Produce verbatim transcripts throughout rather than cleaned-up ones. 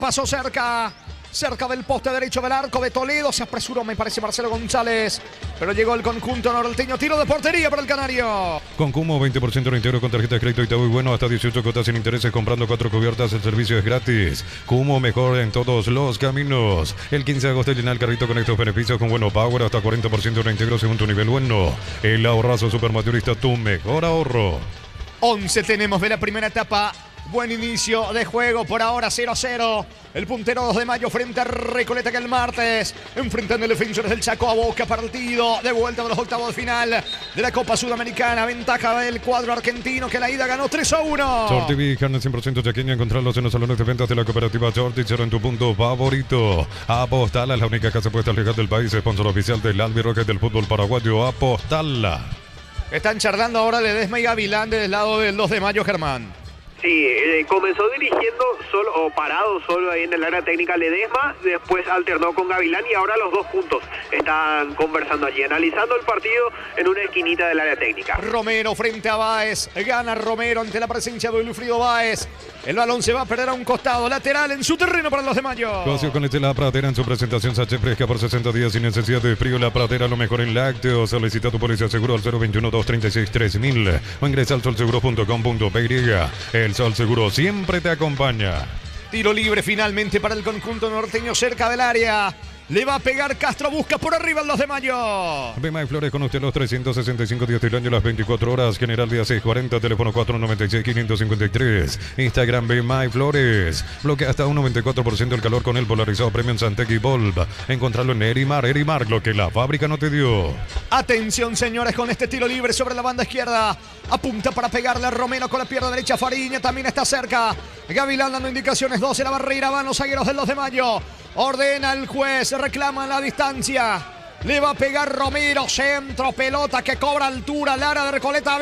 Pasó cerca, cerca del poste derecho del arco de Toledo. Se apresuró, me parece, Marcelo González. Pero llegó el conjunto norteño. Tiro de portería para el canario. Con Cumo, veinte por ciento de reintegro con tarjeta de crédito Itaú y bueno, hasta dieciocho cuotas sin intereses comprando cuatro cubiertas. El servicio es gratis. Cumo, mejor en todos los caminos. El quince de agosto llena el carrito con estos beneficios con Bueno Power. Hasta cuarenta por ciento de reintegro según tu nivel bueno. El ahorrazo supermaturista, tu mejor ahorro. once tenemos de la primera etapa. Buen inicio de juego, por ahora cero a cero. El puntero dos de mayo frente a Recoleta que el martes. Enfrentando el Defensores del Chaco a Boca, partido de vuelta de los octavos de final de la Copa Sudamericana. Ventaja del cuadro argentino que la ida ganó tres a uno. Shorty carne cien por ciento chaqueña. Encontrarlos en los salones de ventas de la cooperativa Shorty. Cero en tu punto favorito. Apostala, la única casa puesta legal del país. Sponsor oficial del Albirroque del fútbol paraguayo. Apostala. Están charlando ahora Ledesma y Gavilán del lado del dos de mayo, Germán. Sí, eh, comenzó dirigiendo solo o parado solo ahí en el área técnica Ledesma, después alternó con Gavilán y ahora los dos juntos están conversando allí, analizando el partido en una esquinita del área técnica. Romero frente a Báez, gana Romero ante la presencia de Wilfrido Báez. El balón se va a perder a un costado, lateral en su terreno para los de Mayo. Negocio con La Pradera en su presentación Saché fresca por sesenta días sin necesidad de frío. La Pradera, lo mejor en lácteos. Solicita tu póliza seguro al cero veintiuno, doscientos treinta y seis, tres mil o ingresa al solseguro punto com punto pe y. El Sol Seguro siempre te acompaña. Tiro libre finalmente para el conjunto norteño cerca del área. Le va a pegar Castro, busca por arriba en los de Mayo. Bemay Flores con usted los trescientos sesenta y cinco días del año, las veinticuatro horas. General día seiscientos cuarenta, teléfono cuatro noventa y seis, quinientos cincuenta y tres. Instagram Bemay Flores. Bloquea hasta un noventa y cuatro por ciento el calor con el polarizado Premium Santec y Volv. Encontrarlo en Erimar, Erimar, lo que la fábrica no te dio. Atención, señores, con este tiro libre sobre la banda izquierda. Apunta para pegarle a Romero con la pierna derecha. Fariña también está cerca. Gavilán dando indicaciones. doce la barrera. Van los zagueros del dos de mayo. Ordena el juez. Reclama la distancia. Le va a pegar Romero. Centro. Pelota que cobra altura. Lara de Recoleta.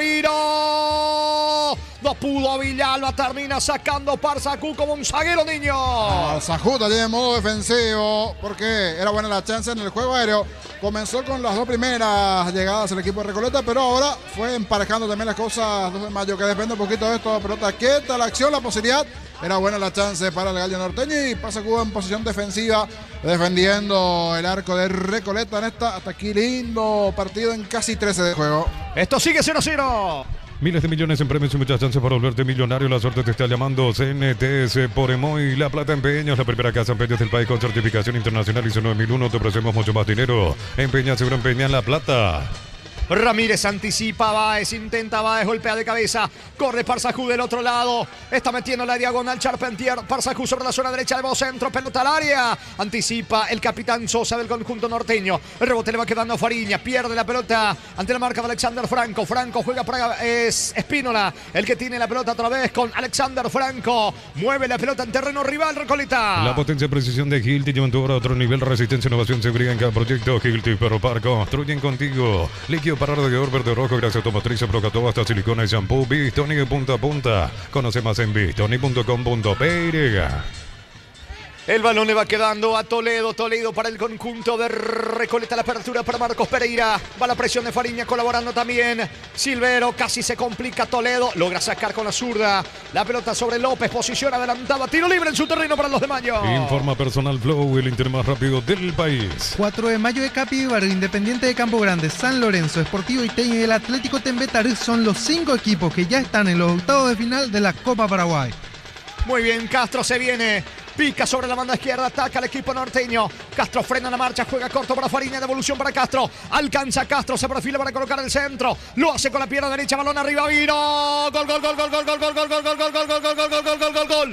Viro. No pudo Villalba. Termina sacando Parsacú como un zaguero, niño. Parsacú también en modo defensivo. Porque era buena la chance en el juego aéreo. Comenzó con las dos primeras llegadas al equipo de Recoleta, pero ahora fue emparejando también las cosas dos de mayo, que depende un poquito de esto. Pelota quieta, la acción, la posibilidad. Era buena la chance para el gallo norteño y pasa Cuba en posición defensiva, defendiendo el arco de Recoleta en esta. Hasta aquí lindo partido en casi trece de juego. Esto sigue cero a cero. Miles de millones en premios y muchas chances para volverte millonario. La suerte te está llamando. C N T S por Emoy. La Plata Empeños, la primera casa empeños del país con certificación internacional I S O nueve mil uno. Te ofrecemos mucho más dinero. Empeña, seguro empeña en La Plata. Ramírez anticipa, Báez, intenta Báez, golpea de cabeza, corre Parsacú del otro lado, está metiendo la diagonal Charpentier, Parsacú sobre la zona derecha del centro, pelota al área, anticipa el capitán Sosa del conjunto norteño, el rebote le va quedando a Fariña, pierde la pelota ante la marca de Alexander Franco, Franco juega para es Espínola, el que tiene la pelota otra vez con Alexander Franco, mueve la pelota en terreno rival, Recoleta. La potencia y precisión de Hilti llevan tu obra a otro nivel, resistencia, innovación, seguridad en cada proyecto. Hilti Perro Par construyen contigo, líquido para radiador verde rojo, gracias automotriz, Procató hasta silicona y shampoo. Bistoni de punta a punta. Conoce más en bistoni punto com punto pe. El balón le va quedando a Toledo, Toledo para el conjunto de Recoleta, la apertura para Marcos Pereira, va la presión de Fariña colaborando también, Silvero, casi se complica Toledo, logra sacar con la zurda, la pelota sobre López, posición adelantada, tiro libre en su terreno para los de Mayo. Informa Personal Flow, el Inter más rápido del país. cuatro de mayo de Capibaro, Independiente de Campo Grande, San Lorenzo, Sportivo Iteño y el Atlético Tembetaré son los cinco equipos que ya están en los octavos de final de la Copa Paraguay. Muy bien, Castro se viene, pica sobre la banda izquierda, ataca al equipo norteño. Castro frena la marcha, juega corto para Fariña, devolución para Castro. Alcanza Castro, se perfila para colocar el centro. Lo hace con la pierna derecha, balón arriba, Vino. Gol, gol, gol, gol, gol, gol, gol, gol, gol, gol, gol, gol, gol, gol, gol, gol, gol, gol, gol.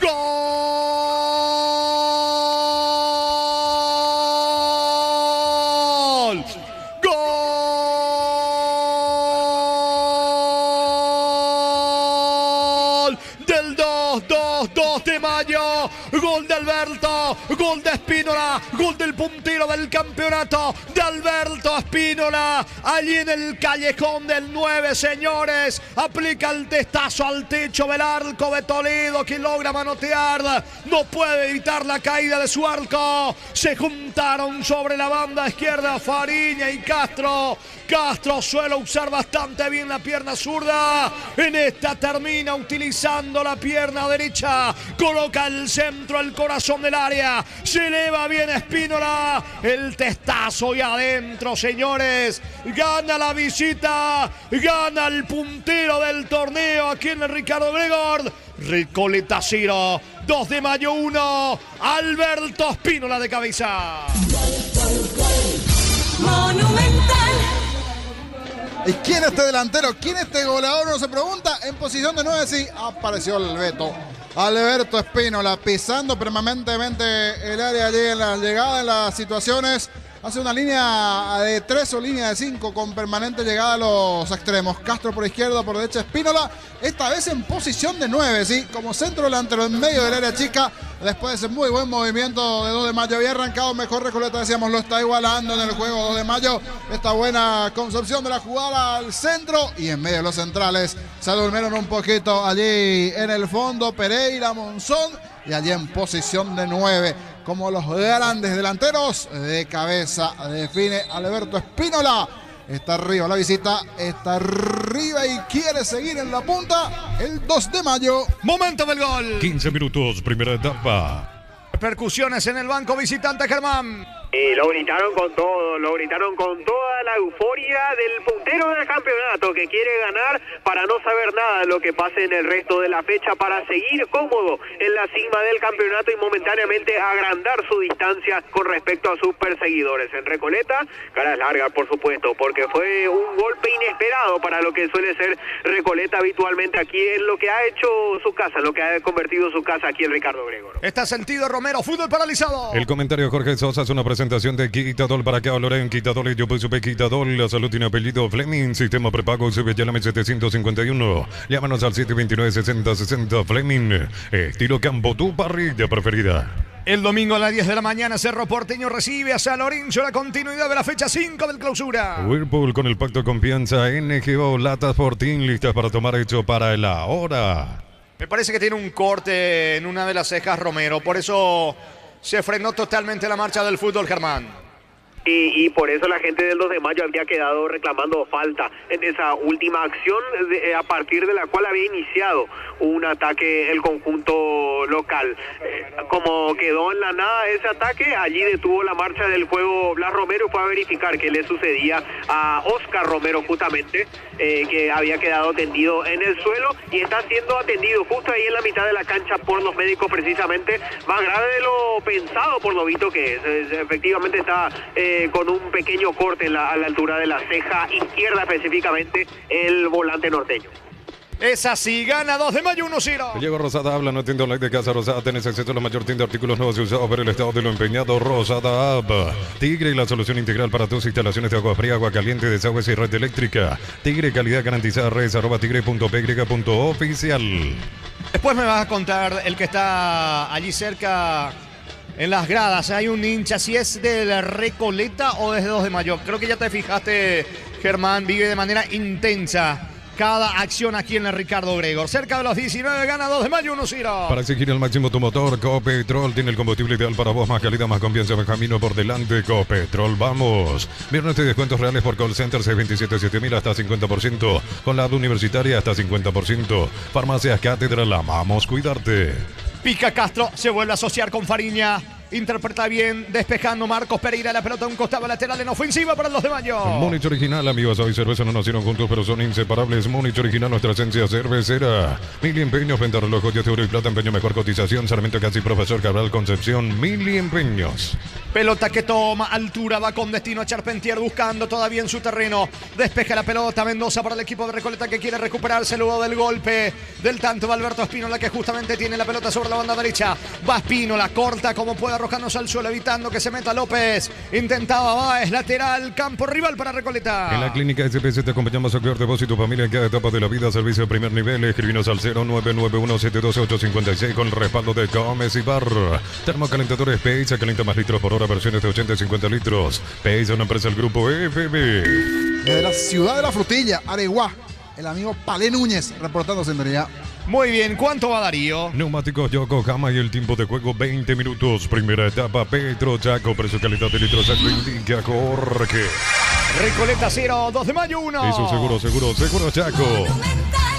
dos de mayo, gol de Alberto, gol de Espínola, gol del puntero del campeonato de Alberto Espínola, allí en el callejón del nueve, señores, aplica el testazo al techo del arco de Toledo, que logra manotear, no puede evitar la caída de su arco, se juntaron sobre la banda izquierda Fariña y Castro, Castro suele usar bastante bien la pierna zurda, en esta termina utilizando la pierna derecha, coloca el centro centro al corazón del área. Se eleva bien Espínola. El testazo y adentro, señores. Gana la visita. Gana el puntero del torneo aquí en el Ricardo Gregor. Recoleta cero. dos de mayo uno. Alberto Espínola de cabeza. Monumental. ¿Y quién es este delantero? ¿Quién es este goleador? Uno se pregunta. En posición de nueve, sí, apareció el Beto. Alberto Espínola pisando permanentemente el área allí en la llegada, en las situaciones. Hace una línea de tres o línea de cinco con permanente llegada a los extremos. Castro por izquierda, por derecha Espínola. Esta vez en posición de nueve, sí, como centro delantero en medio del área chica. Después de ese muy buen movimiento de dos de mayo. Había arrancado mejor Recoleta, decíamos, lo está igualando en el juego dos de mayo. Esta buena concepción de la jugada al centro y en medio de los centrales. Se durmieron un poquito allí en el fondo Pereira, Monzón y allí en posición de nueve. Como los grandes delanteros, de cabeza define Alberto Espínola. Está arriba la visita, está arriba y quiere seguir en la punta el dos de mayo. Momento del gol. quince minutos, primera etapa. Repercusiones en el banco visitante, Germán. Y lo gritaron con todo, lo gritaron con toda la euforia del puntero del campeonato que quiere ganar para no saber nada de lo que pase en el resto de la fecha, para seguir cómodo en la cima del campeonato y momentáneamente agrandar su distancia con respecto a sus perseguidores. En Recoleta, caras largas por supuesto, porque fue un golpe inesperado para lo que suele ser Recoleta habitualmente aquí en lo que ha hecho su casa, en lo que ha convertido su casa aquí en Ricardo Gregor. Está sentido Romero, fútbol paralizado. El comentario de Jorge Sosa es una presentación de Quitadol para que Loren, Quitadol y yo pues supe Quitadol. La salud tiene apellido Fleming. Sistema prepago S B Llámame setecientos cincuenta y uno. Llámanos al siete dos nueve, sesenta sesenta. Fleming. Estilo campo, tu parrilla preferida. El domingo a las diez de la mañana, Cerro Porteño recibe a San Lorenzo, la continuidad de la fecha cinco del clausura. Whirlpool con el pacto de confianza. N G O Latas Fortín listas para tomar hecho para el ahora. Me parece que tiene un corte en una de las cejas Romero, por eso se frenó totalmente la marcha del fútbol, Germán. Y, y por eso la gente del dos de mayo había quedado reclamando falta en esa última acción de, a partir de la cual había iniciado un ataque el conjunto local. Eh, como quedó en la nada ese ataque, allí detuvo la marcha del juego Blas Romero y fue a verificar qué le sucedía a Oscar Romero justamente, eh, que había quedado tendido en el suelo y está siendo atendido justo ahí en la mitad de la cancha por los médicos precisamente, más grave de lo pensado por lo visto que es. es efectivamente está eh, con un pequeño corte en la, a la altura de la ceja izquierda específicamente el volante norteño. Es así, gana dos de mayo uno cero. Diego Rosada habla, no tienda online de casa Rosada, tenés acceso a la mayor tienda de artículos nuevos y usados por el estado de lo empeñado. Rosada App. Tigre, la solución integral para tus instalaciones de agua fría, agua caliente, desagües y red eléctrica. Tigre, calidad garantizada, redes arroba tigre punto p y punto oficial. Después me vas a contar el que está allí cerca en las gradas. Hay un hincha, si es de la Recoleta o desde dos de mayo. Creo que ya te fijaste, Germán, vive de manera intensa cada acción aquí en el Ricardo Gregor. Cerca de los diecinueve, gana dos de mayo uno cero. Para exigir al máximo tu motor, Copetrol tiene el combustible ideal para vos. Más calidad, más confianza, más camino por delante. Copetrol, vamos. Viernes de descuentos reales por call center seis veintisiete siete mil hasta cincuenta por ciento. Con la app universitaria hasta cincuenta por ciento. Farmacias Cátedra, amamos cuidarte. Pica Castro, se vuelve a asociar con Fariña. Interpreta bien, despejando Marcos Pereira, la pelota a un costado lateral en ofensiva para el dos de mayo. Mónica Original, amigos, hoy cerveza no nacieron juntos, pero son inseparables. Mónica Original, nuestra esencia cervecera. Mil empeños, venta reloj, de oro y plata, empeño mejor cotización. Sarmiento Casi, Profesor Cabral, Concepción, mil empeños. Pelota que toma altura, va con destino a Charpentier, buscando todavía en su terreno. Despeja la pelota Mendoza para el equipo de Recoleta que quiere recuperarse luego del golpe del tanto de Alberto Espínola, que justamente tiene la pelota sobre la banda derecha. Va Espínola, corta como puede, arrojándose al suelo, evitando que se meta López. Intentaba, va, es lateral, campo rival para Recoleta. En la clínica S P C te acompañamos a cuidarte vos y tu familia en cada etapa de la vida. Servicio de primer nivel, escribinos al cero nueve nueve uno siete dos ocho cinco seis con el respaldo de Gómez y Bar. Termocalentadores P I, se calienta más litros por hora, versiones de ochenta y cincuenta litros. P I es una empresa del grupo F B. Desde la ciudad de la frutilla, Areguá, el amigo Palé Núñez reportando sintonía. Muy bien, ¿cuánto va Darío? Neumáticos Yokohama y el tiempo de juego veinte minutos. Primera etapa, Petro Chaco, precio calidad de litros Chaco indica Jorge. Recoleta cero, dos de mayo uno. Eso seguro, seguro, seguro Chaco.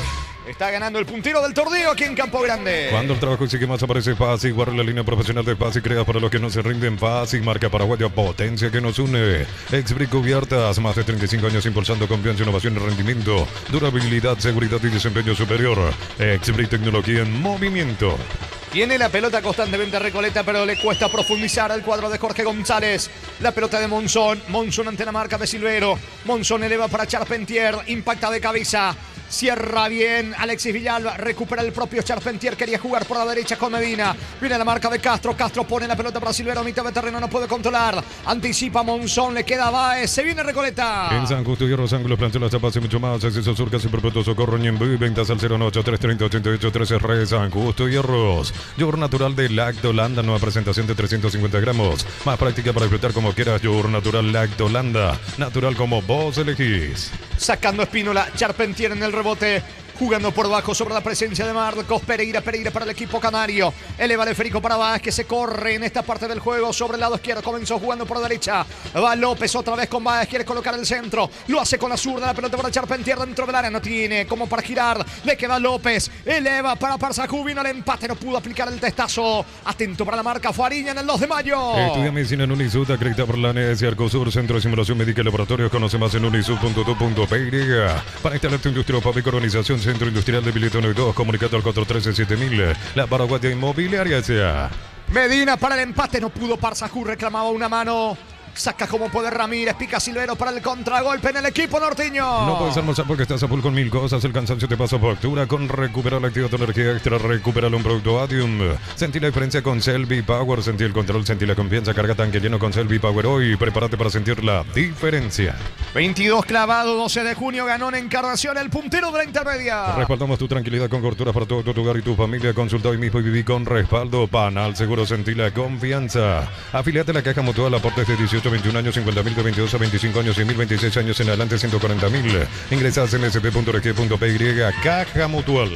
Está ganando el puntero del torneo aquí en Campo Grande. Cuando el trabajo sigue más aparece Paz y guarda la línea profesional de Paz y crea para los que no se rinden. Paz y marca paraguaya, potencia que nos une. Exbric Cubiertas, más de treinta y cinco años impulsando confianza, innovación y rendimiento, durabilidad, seguridad y desempeño superior. Exbric, tecnología en movimiento. Tiene la pelota constantemente Recoleta, pero le cuesta profundizar al cuadro de Jorge González. La pelota de Monzón. Monzón ante la marca de Silvero. Monzón eleva para Charpentier. Impacta de cabeza. Cierra bien Alexis Villalba, recupera el propio Charpentier, quería jugar por la derecha con Medina, viene la marca de Castro, Castro pone la pelota para Silvero, mitad de terreno, no puede controlar, anticipa Monzón, le queda Baez, se viene Recoleta. En San Justo Hierro Ángulos plantea la chapa, hace mucho más, es eso surca, siempre pronto socorro, Ñembu, ventas al cero ocho tres treinta ochenta y ocho trece, Re San Justo Hierros. Yogur natural de Lactolanda, nueva presentación de trescientos cincuenta gramos, más práctica para disfrutar como quieras, yogur natural Lactolanda, natural como vos elegís. Sacando Espínola, Charpentier en el rebote, jugando por debajo sobre la presencia de Marcos Pereira, Pereira para el equipo canario, eleva el Férico para Vázquez, que se corre en esta parte del juego sobre el lado izquierdo, comenzó jugando por derecha, va López otra vez con Vázquez, quiere colocar el centro, lo hace con la zurda, la pelota para Charpentier dentro del área, no tiene como para girar, le queda López, eleva para Parsajú, vino el empate, no pudo aplicar el testazo, atento para la marca Fariña en el dos de mayo. Estudia medicina en Unisud, acredita por la N S Arcosur, Centro de Simulación Médica y Laboratorios, conoce más en unisud punto do punto p y. Para instalar tu industria pública, organización Centro Industrial de Bilitono y dos, comunicado al cuatro uno tres siete mil, la Paraguaya Inmobiliaria sea. Medina para el empate, no pudo Parsajú, reclamaba una mano. Saca como puede Ramírez, pica Silvero para el contragolpe en el equipo norteño. No puedes almorzar porque estás a full con mil cosas. El cansancio te pasa por factura. Con Recupera la actividad tu energía extra. Recupera un producto Adium. Sentí la diferencia con Selvi Power. Sentí el control, sentí la confianza. Carga tanque lleno con Selvi Power hoy. Prepárate para sentir la diferencia. veintidós clavado, doce de junio ganó en Encarnación el puntero de la intermedia. Respaldamos tu tranquilidad con coberturas para todo tu hogar y tu familia. Consulta hoy mismo y viví con respaldo. Panal Seguro, sentí la confianza. Afiliate a la Caja Mutual, aportes de dieciocho a veintiún años, cincuenta mil de veintidós a veinticinco años, cien mil, veintiséis años en adelante, ciento cuarenta mil. Ingresas en s p punto r g punto p y, Caja Mutual.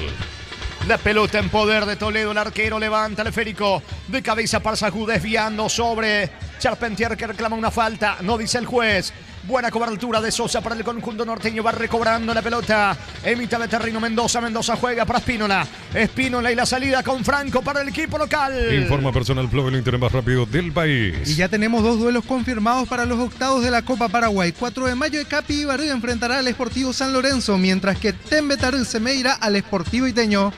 La pelota en poder de Toledo, el arquero levanta el esférico de cabeza para Parsajú, desviando sobre Charpentier, que reclama una falta, no dice el juez. Buena cobertura de Sosa para el conjunto norteño, va recobrando la pelota en mitad de terreno Mendoza, Mendoza juega para Espínola, Espínola y la salida con Franco para el equipo local. Informa Personal Flow, el internet más rápido del país. Y ya tenemos dos duelos confirmados para los octavos de la Copa Paraguay. cuatro de mayo, Capi Ibarri enfrentará al Sportivo San Lorenzo, mientras que Tembetarú se medirá al Sportivo Iteño.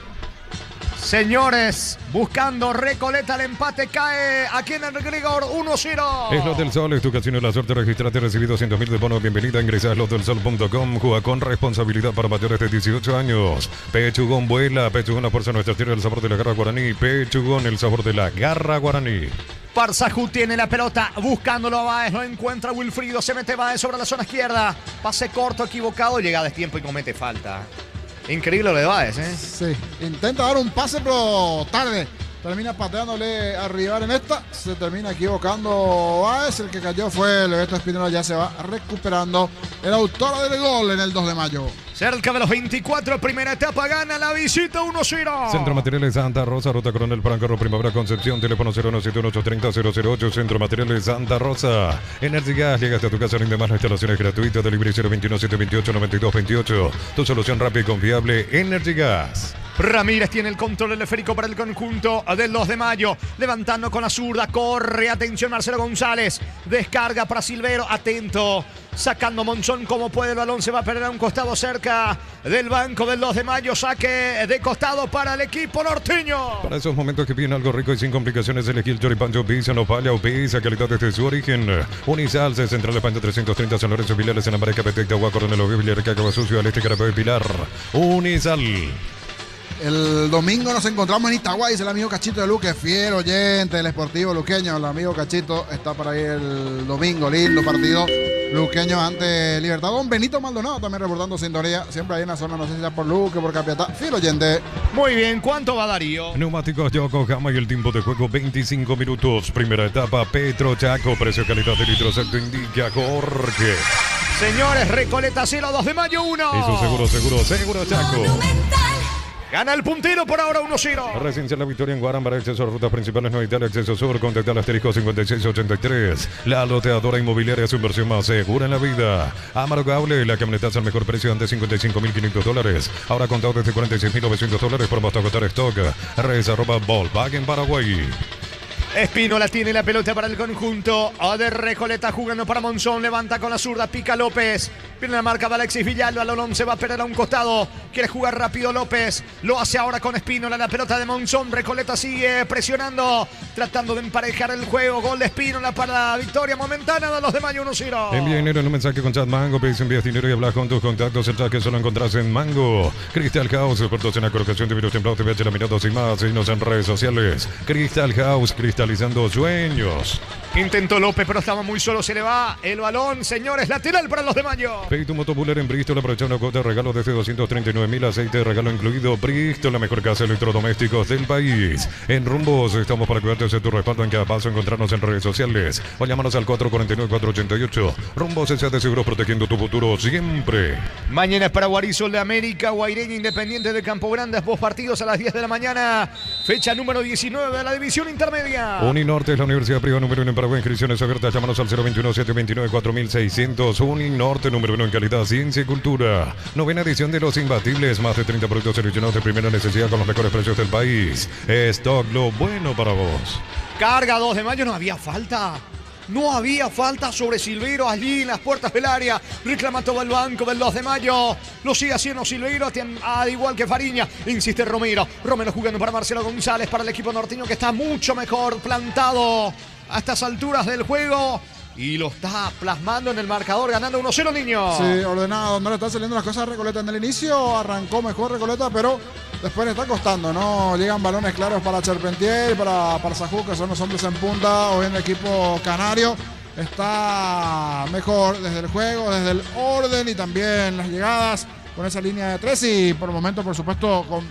Señores, buscando Recoleta, el empate cae aquí en el Grigor uno cero. Es Los del Sol, es tu casino de la suerte. Registrate y recibí doscientos mil de bono. Bienvenida, ingresa a los del sol punto com. Juega con responsabilidad para mayores de dieciocho años. Pechugón vuela, Pechugón la fuerza nuestra tierra, el sabor de la garra guaraní. Pechugón, el sabor de la garra guaraní. Parsajú tiene la pelota, buscándolo a Baez, lo encuentra Wilfrido, se mete Baez sobre la zona izquierda. Pase corto, equivocado, llega a destiempo y comete falta. Increíble lo de Baez, ¿eh? Sí, intenta dar un pase, pero tarde. Termina pateándole a rival en esta. Se termina equivocando Baez. El que cayó fue el Beto Espínola. Ya se va recuperando el autor del gol en el dos de mayo. Cerca de los veinticuatro, primera etapa, gana la visita uno cero. Centro Materiales Santa Rosa, Ruta Coronel Franco, Primavera Concepción, teléfono cero uno siete uno ocho tres cero cero ocho, Centro Materiales Santa Rosa. Energy Gas, llegaste a tu casa, rinde más, la instalación es gratuita, delivery cero veintiuno siete veintiocho noventa y dos veintiocho. Tu solución rápida y confiable, Energy Gas. Ramírez tiene el control del esférico para el conjunto del dos de mayo, levantando con la zurda, corre, atención Marcelo González, descarga para Silvero, atento, sacando Monzón como puede, el balón se va a perder a un costado cerca del banco del dos de mayo, saque de costado para el equipo norteño. Para esos momentos que piden algo rico y sin complicaciones, elegí el Choripancho Pizza, no falla o pizza, calidad desde su origen. Unisal, Central de Pancho trescientos treinta, San Lorenzo, Vilares, en América, Petecta, Agua, Coronel, Oviedo, Villarreca, Cabo Sucio, al este, Carapeo y Pilar. Unisal. El domingo nos encontramos en Itagüí, es el amigo Cachito de Luque, fiel oyente del Sportivo Luqueño. El amigo Cachito está por ahí el domingo, lindo partido luqueño ante Libertad. Don Benito Maldonado también reportando sintonía, siempre ahí en la zona, no sé si sea por Luque, por Capiatá, fiel oyente. Muy bien, ¿cuánto va Darío? Neumáticos Yokohama y el tiempo de juego veinticinco minutos. Primera etapa, Petro Chaco, precio calidad de litro exacto indica Jorge. Señores, Recoleta cero, dos de mayo uno. Eso seguro, seguro, seguro Chaco. Gana el puntero por ahora uno cero. Residencia La Victoria en Guarán para acceso a rutas principales Nueva Italia, acceso sur, contacta al asterisco cincuenta y seis ochenta y tres. La loteadora inmobiliaria, su inversión más segura en la vida. Amaro Cable, la camionetaza al mejor precio, antes cincuenta y cinco mil quinientos dólares. Ahora contado desde cuarenta y seis mil novecientos dólares por hasta agotar stock. Res arroba Volkswagen Paraguay. Espínola tiene la pelota para el conjunto de Recoleta, jugando para Monzón, levanta con la zurda, pica López, viene la marca de Alexis Villalba, Lolón se va a perder a un costado, quiere jugar rápido López, lo hace ahora con Espínola, la pelota de Monzón, Recoleta sigue presionando, tratando de emparejar el juego, gol de Espínola para la victoria momentánea de los de Mayo uno cero. Envía dinero en un mensaje con chat Mango, pedís envías dinero y hablas con tus contactos, el chat que solo encontrás en Mango. Crystal House, expertos en la colocación de virus templados, T V H, laminados y más, seguinos en redes sociales. Crystal House, cristalizando sueños. Intentó López, pero estaba muy solo, se le va el balón, señores, lateral para los de Mayo. Pay tu motobuller en Bristol, aprovecha una cuota de regalo desde doscientos treinta y nueve mil, aceite de regalo incluido. Bristol, la mejor casa de electrodomésticos del país. En Rumbos, estamos para cuidarte de tu respaldo en cada paso, encontrarnos en redes sociales o llámanos al cuatro cuatro nueve cuatro ocho ocho. Rumbos S A de Seguros, protegiendo tu futuro siempre. Mañana es para Guarizol de América, Guaireña Independiente de Campo Grande, dos partidos a las diez de la mañana, fecha número diecinueve de la división intermedia. Uninorte es la universidad privada número uno en Paraguay, inscripciones abiertas, llámanos al cero veintiuno setecientos veintinueve cuatro mil seiscientos. Uninorte, número uno en calidad, ciencia y cultura. Novena edición de Los Imbatibles, más de treinta productos seleccionados de primera necesidad con los mejores precios del país. Stock, lo bueno para vos. Carga dos de Mayo, no había falta. No había falta sobre Silveiro allí en las puertas del área. Reclama todo el banco del dos de Mayo. Lo sigue haciendo Silveiro, al igual que Fariña. Insiste Romero. Romero jugando para Marcelo González, para el equipo norteño que está mucho mejor plantado a estas alturas del juego. Y lo está plasmando en el marcador, ganando uno cero, niño. Sí, ordenado. No le están saliendo las cosas a Recoleta. En el inicio arrancó mejor Recoleta, pero después le está costando, ¿no? Llegan balones claros para Charpentier, para, para Sajú, que son los hombres en punta. Hoy en el equipo canario está mejor desde el juego, desde el orden y también las llegadas con esa línea de tres. Y por el momento, por supuesto, con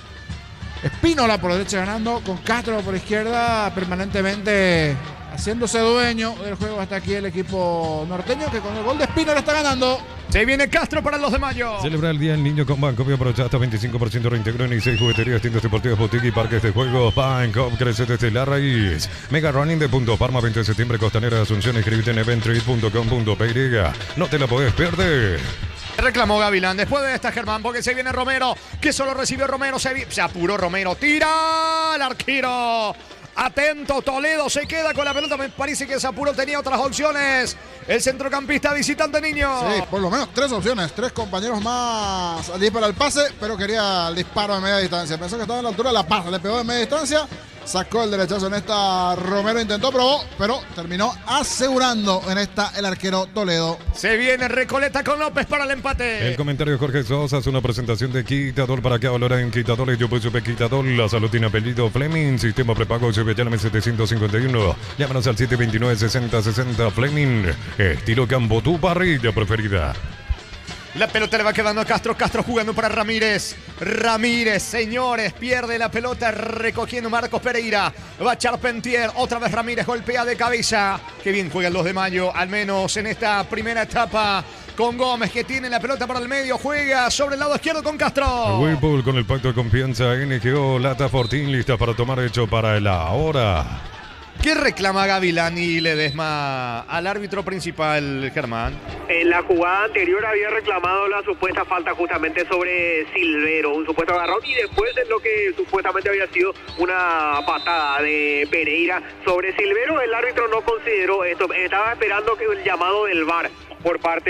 Espínola por derecha ganando, con Castro por izquierda permanentemente haciéndose dueño del juego hasta aquí el equipo norteño, que con el gol de Espínola está ganando. Se viene Castro para los de Mayo. Celebra el Día del Niño con Banco. Aprovecha hasta veinticinco por ciento reintegro en seis jugueterías, tiendas deportivas, boutique y parques de juegos. Banco crece desde la raíz. Mega Running de Punto Parma, veinte de septiembre, Costanera de Asunción. Inscríbete en eventtrade punto com punto p y. No te la podés perder. Reclamó Gavilán después de esta, Germán, porque se viene Romero, que solo recibió Romero, se, vi... se apuró Romero, tira al arquero. Atento, Toledo se queda con la pelota, me parece que se apuró, tenía otras opciones. El centrocampista visitante, niño. Sí, por lo menos tres opciones, tres compañeros más allí para el pase, pero quería el disparo de media distancia. Pensó que estaba a la altura de la pasa, le pegó de media distancia, sacó el derechazo en esta. Romero intentó, probó, pero terminó asegurando en esta el arquero Toledo. Se viene Recoleta con López para el empate. El comentario de Jorge Sosa es una presentación de Quitador. Para que valora en Quitador, yo pues supe Quitador. La salud tiene apellido Fleming, sistema prepago S V Llame setecientos cincuenta y uno. Llámanos al siete dos nueve sesenta sesenta. Fleming, estilo campo, tu parrilla preferida. La pelota le va quedando a Castro. Castro jugando para Ramírez. Ramírez, señores, pierde la pelota recogiendo Marcos Pereira. Va Charpentier. Otra vez Ramírez golpea de cabeza. Qué bien juegan los de Mayo, al menos en esta primera etapa. Con Gómez, que tiene la pelota para el medio. Juega sobre el lado izquierdo con Castro. Whirlpool con el pacto de confianza. N G O, Lata Fortín, lista para tomar hecho para el ahora. ¿Qué reclama Gavilán y Ledesma al árbitro principal, Germán? En la jugada anterior había reclamado la supuesta falta justamente sobre Silveiro, un supuesto agarrón, y después de lo que supuestamente había sido una patada de Pereira sobre Silveiro, el árbitro no consideró esto. Estaba esperando que el llamado del V A R por parte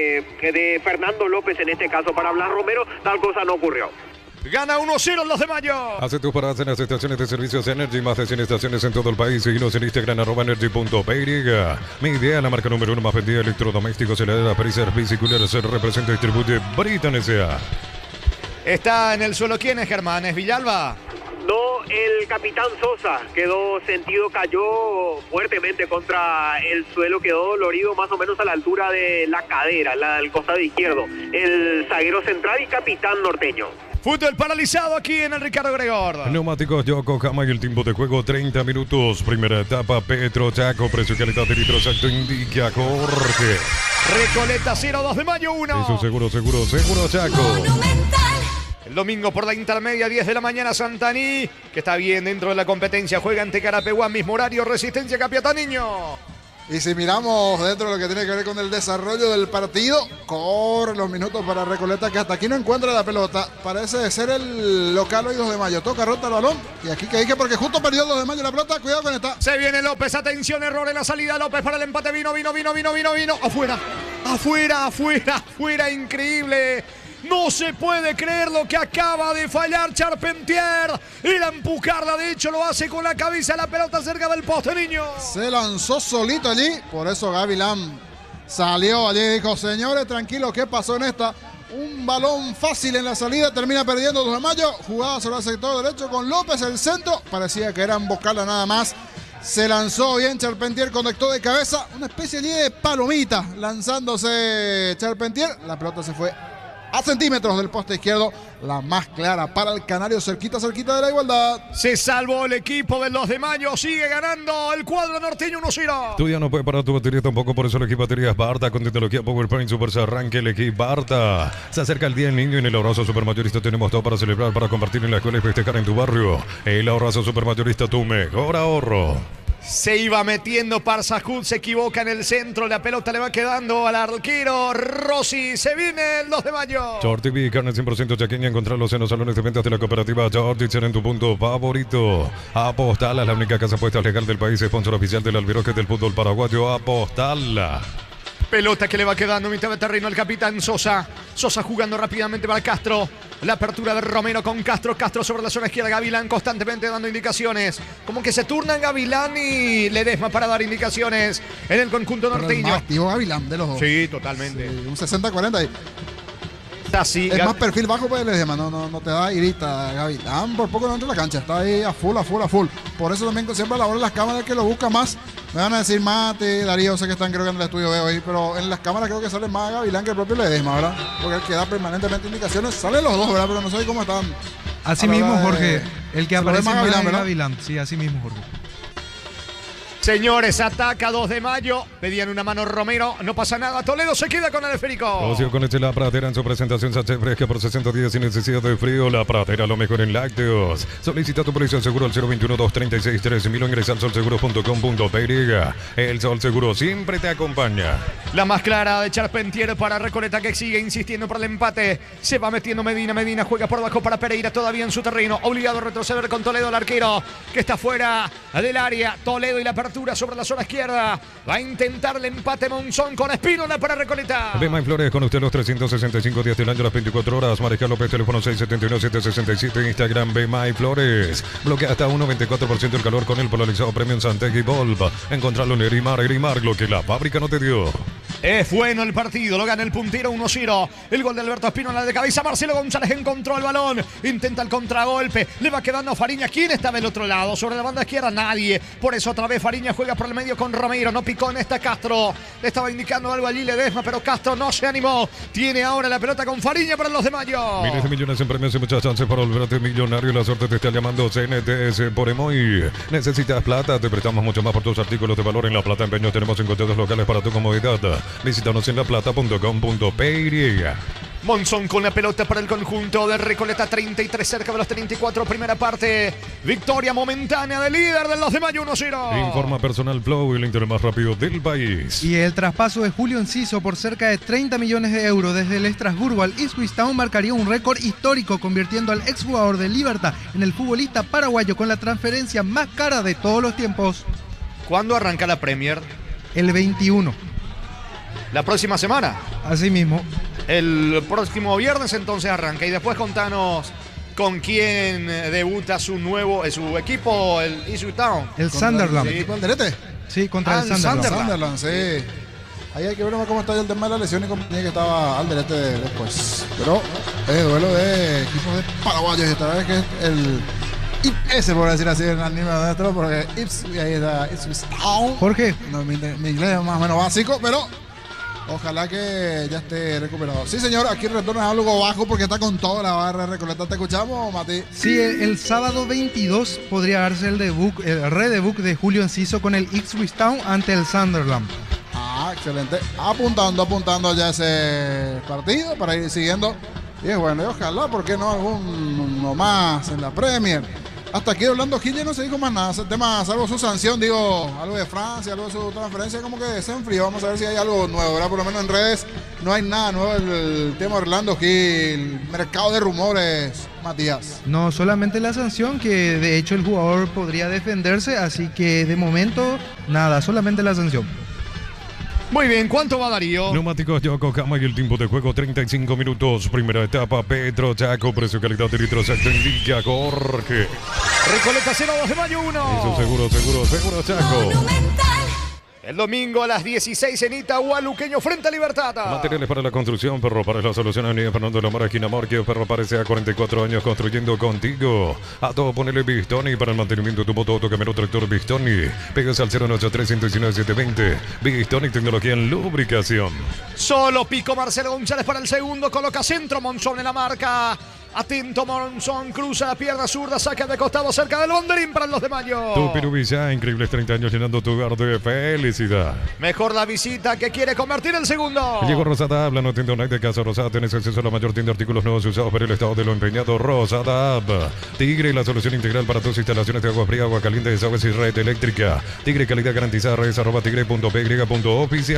de Fernando López, en este caso para Blas Romero. Tal cosa no ocurrió. Gana uno cero los de Mayo. Hace tus paradas en las estaciones de servicios Energy, más de cien estaciones en todo el país. Seguinos en Instagram, arroba energy punto p y. Mi idea, la marca número uno más vendida de electrodomésticos, heladera, freezer, bicicleta, se representa y distribuye Britan S A. Está en el suelo, ¿quién es, Germán? ¿Es Villalba? No, el capitán Sosa quedó sentido, cayó fuertemente contra el suelo, quedó dolorido más o menos a la altura de la cadera, la del costado izquierdo. El zaguero central y capitán norteño. Fútbol paralizado aquí en el Ricardo Gregor. Neumáticos Yokohama y el tiempo de juego treinta minutos. Primera etapa, Petro Chaco, precio y calidad de litro exacto indica Jorge. Recoleta cero, dos de Mayo uno. Eso seguro, seguro, seguro Chaco. Monumental. El domingo por la intermedia, diez de la mañana, Santaní, que está bien dentro de la competencia, juega ante Carapeguá, mismo horario, Resistencia Capiataniño. Y si miramos dentro de lo que tiene que ver con el desarrollo del partido, corre los minutos para Recoleta, que hasta aquí no encuentra la pelota. Parece ser el local hoy dos de mayo. Toca, rota el balón. Y aquí que dije porque justo perdió el dos de mayo la pelota. Cuidado con esta. Se viene López, atención, error en la salida. López para el empate. Vino, vino, vino, vino, vino, vino. Afuera, afuera, afuera, afuera. Increíble. No se puede creer lo que acaba de fallar Charpentier. Ir a empujarla, de hecho lo hace con la cabeza, la pelota cerca del poste, niño. Se lanzó solito allí, por eso Gavilán salió allí y dijo, señores, tranquilos, ¿qué pasó en esta? Un balón fácil en la salida, termina perdiendo dos de mayo. Jugada sobre el sector derecho con López, el centro. Parecía que era emboscarla nada más. Se lanzó bien Charpentier, conectó de cabeza. Una especie de palomita lanzándose Charpentier. La pelota se fue a centímetros del poste izquierdo, la más clara para el Canario, cerquita, cerquita de la igualdad. Se salvó el equipo del dos de mayo, sigue ganando el cuadro norteño uno cero. Tu día no puede parar tu batería tampoco, por eso el equipo Baterías Barta con tecnología PowerPoint Super se arranque el equipo Barta. Se acerca el Día del Niño y en el Ahorrazo Supermayorista tenemos todo para celebrar, para compartir en la escuela y festejar en tu barrio. El Ahorrazo Supermayorista, tu mejor ahorro. Se iba metiendo Parsajud, se equivoca en el centro, la pelota le va quedando al arquero Rossi, se viene el dos de mayo. Short T V, carne cien por ciento chaqueña, encontrarlos en los salones de ventas de la cooperativa Short, en tu punto favorito. Apostala, la única casa puesta legal del país, sponsor oficial del Albiroque del fútbol paraguayo. Apostala. Pelota que le va quedando mitad de terreno al capitán Sosa. Sosa jugando rápidamente para Castro. La apertura de Romero con Castro. Castro sobre la zona izquierda. Gavilán constantemente dando indicaciones. Como que se turnan Gavilán y Ledesma para dar indicaciones en el conjunto Pero norteño. el más activo Gavilán de los dos. Sí, totalmente. Sí, un sesenta cuarenta ahí. Así, Es Gav- más perfil bajo, pues Ledesma, no, no, no te da irita Gavilán, por poco no entra en la cancha, está ahí a full, a full, a full. Por eso también siempre a la hora de las cámaras que lo busca más. Me van a decir Mate, Darío, sé que están creo que en el estudio veo ahí, pero en las cámaras creo que sale más Gavilán que el propio Ledesma, ¿verdad? Porque el que da permanentemente indicaciones, salen los dos, ¿verdad? Pero no sé cómo están. Así A la mismo, hora de- Jorge. El que se lo ve aparece más más Gavilán, es ¿verdad? Gavilán. Sí, así mismo, Jorge. Señores, ataca dos de mayo. Pedían una mano Romero. No pasa nada. Toledo se queda con el esférico. Ocio con leche La Pradera en su presentación sachet fresca por sesenta días sin necesidad de frío. La Pradera, lo mejor en lácteos. Solicita tu precio seguro al cero veintiuno, doscientos treinta y seis, trece mil o ingresa al solseguro punto com punto p y. El Sol Seguro siempre te acompaña. La más clara de Charpentier para Recoleta, que sigue insistiendo por el empate. Se va metiendo Medina. Medina juega por abajo para Pereira, todavía en su terreno. Obligado a retroceder con Toledo, el arquero que está fuera del área. Toledo y la apertura sobre la zona izquierda. Va a intentar el empate Monzón con Espínola para Recoleta. Bema y Flores con usted los trescientos sesenta y cinco días del año, las veinticuatro horas. Mariscal López, teléfono seis siete uno, siete seis siete. Instagram Bema y Flores. Bloquea hasta un noventa y cuatro por ciento el calor con el polarizado Premium Santegui Volv. Encontrarlo en Erimar, Erimar, lo que la fábrica no te dio. Es bueno el partido, lo gana el puntero uno cero. El gol de Alberto Espínola de cabeza. Marcelo González encontró el balón. Intenta el contragolpe. Le va quedando a Fariña. ¿Quién está del otro lado? Sobre la banda izquierda, nadie. Por eso otra vez Fariña juega por el medio con Romero. No picó en esta Castro. Le estaba indicando algo allí Ledesma, pero Castro no se animó. Tiene ahora la pelota con Fariña para los de mayo. Miles de millones en premios y muchas chances para volverte millonario. La suerte te está llamando C N T S por Emoy. ¿Necesitas plata? Te prestamos mucho más por tus artículos de valor en La Plata Empeños. Tenemos cinco tiendas locales para tu comodidad. Visítanos en laplata punto com punto p y. Monzón con la pelota para el conjunto de Recoleta, treinta y tres cerca de los treinta y cuatro, primera parte. Victoria momentánea del líder del dos de mayo, uno cero. Informa Personal Flow, el internet más rápido del país. Y el traspaso de Julio Enciso por cerca de treinta millones de euros desde el Estrasburgo al Ipswich Town marcaría un récord histórico, convirtiendo al exjugador de Libertad en el futbolista paraguayo con la transferencia más cara de todos los tiempos. ¿Cuándo arranca la Premier? El veintiuno. La próxima semana. Así mismo. El próximo viernes entonces arranca. Y después contanos con quién debuta su nuevo, su equipo, el Ipswich Town. El Sunderland. ¿El equipo Alderete? Sí, contra Ah, el el Sunderland. Sunderland, sí. Ahí hay que ver cómo está el tema de la lesión y compañía que estaba Alderete después. Pero es duelo de equipos de paraguayos y esta vez que es el I P S, por decir así, en el nivel nuestro, porque Ipswich, ahí está Ipswich Town. Jorge. No, mi, mi inglés es más o menos básico, pero ojalá que ya esté recuperado. Sí, señor, aquí retorna algo bajo porque está con toda la barra de Recoleta. ¿Te escuchamos, Mati? Sí, el, el sábado veintidós podría darse el debut, el redebut de Julio Enciso con el Ipswich Town ante el Sunderland. Ah, excelente. Apuntando, apuntando ya ese partido para ir siguiendo Y es bueno, y ojalá, ¿por qué no alguno más en la Premier? Hasta aquí Orlando Gil ya no se dijo más nada. Ese tema, salvo su sanción, digo, algo de Francia, algo de su transferencia, como que se enfrió. Vamos a ver si hay algo nuevo, ¿verdad? Por lo menos en redes no hay nada nuevo el, el tema Orlando Gil. Mercado de rumores, Matías. No, solamente la sanción, que de hecho el jugador podría defenderse, así que de momento nada, solamente la sanción. Muy bien, ¿cuánto va Darío? Neumáticos Yokohama y el tiempo de juego treinta y cinco minutos. Primera etapa, Petro Chaco, precio calidad de litro exacto indica Jorge. Recoleta cero dos de mayo uno. Eso seguro, seguro, seguro Chaco. El domingo a las dieciséis en Itagua, Luqueño frente a Libertad. Materiales para la construcción, Perro Pares, la solución. Avenida Fernando de la Mora, esquina Marquio. Perro Pares, a cuarenta y cuatro años construyendo contigo. A todo ponele Bistoni para el mantenimiento de tu moto, auto, camioneta, tractor Bistoni. Pegas al cero nueve ocho tres, uno uno nueve, siete dos cero. Bistoni, tecnología en lubricación. Solo pico Marcelo González para el segundo. Coloca centro Monzón en la marca. Atento Monzón, cruza la pierna zurda, saca de costado cerca del banderín para los de Mayo. Tu Pirubilla, increíbles treinta años llenando tu hogar de felicidad. Mejor la visita que quiere convertir el segundo. Llegó Rosada Habla, no tienda online de Casa Rosada. Tenés acceso a la mayor tienda de artículos nuevos y usados por el estado de lo empeñado. Rosada App. Tigre, la solución integral para tus instalaciones de agua fría, agua caliente, desagües y red eléctrica. Tigre, calidad garantizada. Redes arroba tigre punto p y punto oficial.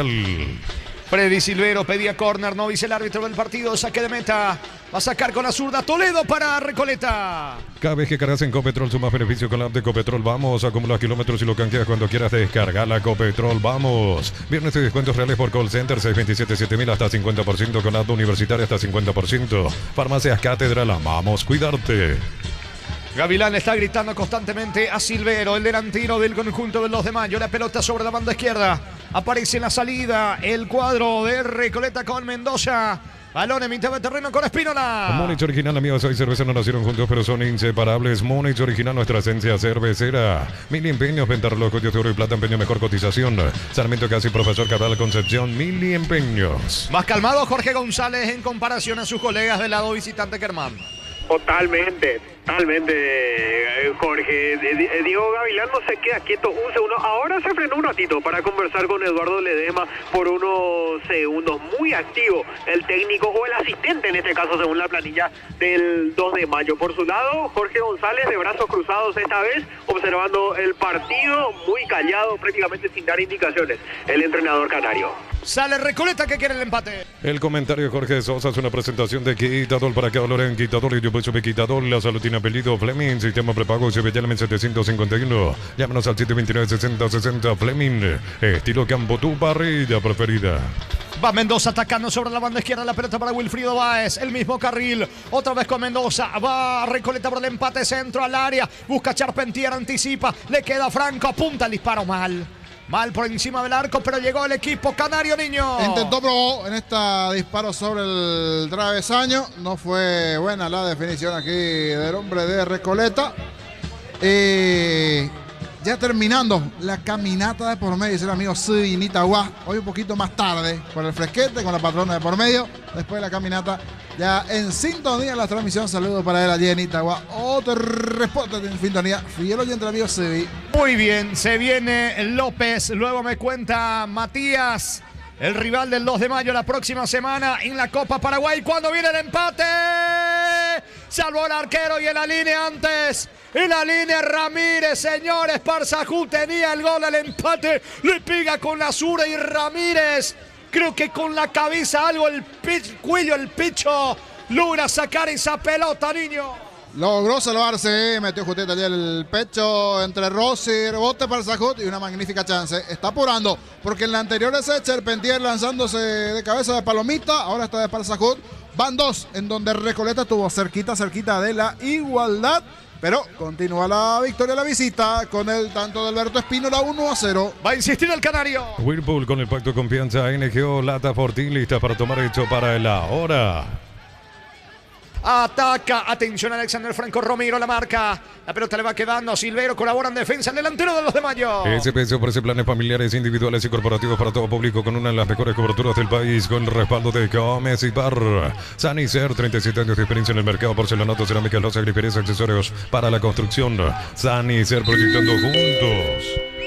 Freddy Silvero pedía córner, no dice el árbitro del partido, saque de meta. Va a sacar con la zurda Toledo para Recoleta. Cada vez que cargas en Copetrol sumas beneficio con la app de Copetrol. Vamos, acumulas kilómetros y lo canjeas cuando quieras. Descarga la Copetrol, vamos. Viernes de descuentos reales por call center seis dos siete siete mil hasta cincuenta por ciento. Con la app universitaria hasta cincuenta por ciento. Farmacias Catedral, amamos cuidarte. Gavilán está gritando constantemente a Silvero, el delantero del conjunto de los de Mayo. La pelota sobre la banda izquierda. Aparece en la salida el cuadro de Recoleta con Mendoza. Balón en mitad de terreno con Espínola. Monich original, amigos, hoy cerveza no nacieron juntos, pero son inseparables. Monich original, nuestra esencia cervecera. Mil empeños, venta relojes de oro y plata, empeño, mejor cotización. Sarmiento Casi, Profesor Cabral Concepción, mil empeños. Más calmado Jorge González en comparación a sus colegas del lado visitante Germán. Totalmente, totalmente, eh, Jorge. Eh, Diego Gavilán no se queda quieto un segundo. Ahora se frenó un ratito para conversar con Eduardo Ledesma por unos segundos. Muy activo el técnico o el asistente, en este caso, según la planilla del dos de mayo. Por su lado, Jorge González de brazos cruzados esta vez, observando el partido, muy callado, prácticamente sin dar indicaciones, el entrenador canario. Sale Recoleta que quiere el empate. El comentario de Jorge Sosa es una presentación de Quitadol para cada dolor en Quitadol y tu pecho de Quitadol. La salud tiene apellido Fleming, sistema prepago C B T setecientos cincuenta y uno. Llámanos al siete dos nueve, sesenta sesenta Fleming. Estilo campo, tu parrilla preferida. Va Mendoza atacando sobre la banda izquierda, la pelota para Wilfrido Báez, el mismo carril, otra vez con Mendoza, va Recoleta por el empate, centro al área, busca Charpentier, anticipa, le queda Franco, apunta el disparo mal. Mal por encima del arco, pero llegó el equipo canario, niño. Intentó, probó en este disparo sobre el travesaño. No fue buena la definición aquí del hombre de Recoleta. Eh, ya terminando la caminata de por medio, dice el amigo Sui Itagua. Hoy un poquito más tarde, por el fresquete, con la patrona de por medio. Después de la caminata, ya en sintonía en la transmisión. Saludos para él allí en Itagua. Otro reporte en sintonía. Fiel oyente el amigo Sui. Muy bien, se viene López. Luego me cuenta Matías, el rival del dos de mayo la próxima semana en la Copa Paraguay. Cuando viene el empate, salvó el arquero y en la línea antes. En la línea Ramírez, señores. Parsajú tenía el gol, el empate. Le pega con la zurda y Ramírez, creo que con la cabeza algo, el cuello, el pecho, logra sacar esa pelota, niño. Logró salvarse, metió justamente allí el pecho entre Rossi, rebote para Sajut y una magnífica chance. Está apurando, porque en la anterior es Charpentier lanzándose de cabeza de palomita, ahora está de Parsajut. Van dos, en donde Recoleta estuvo cerquita, cerquita de la igualdad. Pero continúa la victoria, la visita, con el tanto de Alberto Espínola, uno a cero. Va a insistir el canario. Whirlpool con el pacto de confianza. N G O, Lata Fortín, lista para tomar hecho para el ahora. Ataca, atención Alexander Franco Romero, la marca. La pelota le va quedando, Silvero colabora en defensa, el delantero de los de Mayo. S P S ofrece planes familiares, individuales y corporativos para todo público con una de las mejores coberturas del país, con el respaldo de Gómez y Par. Sanicer, treinta y siete años de experiencia en el mercado, porcelanato, cerámica, loza, griferías, accesorios para la construcción. Sanicer, proyectando juntos.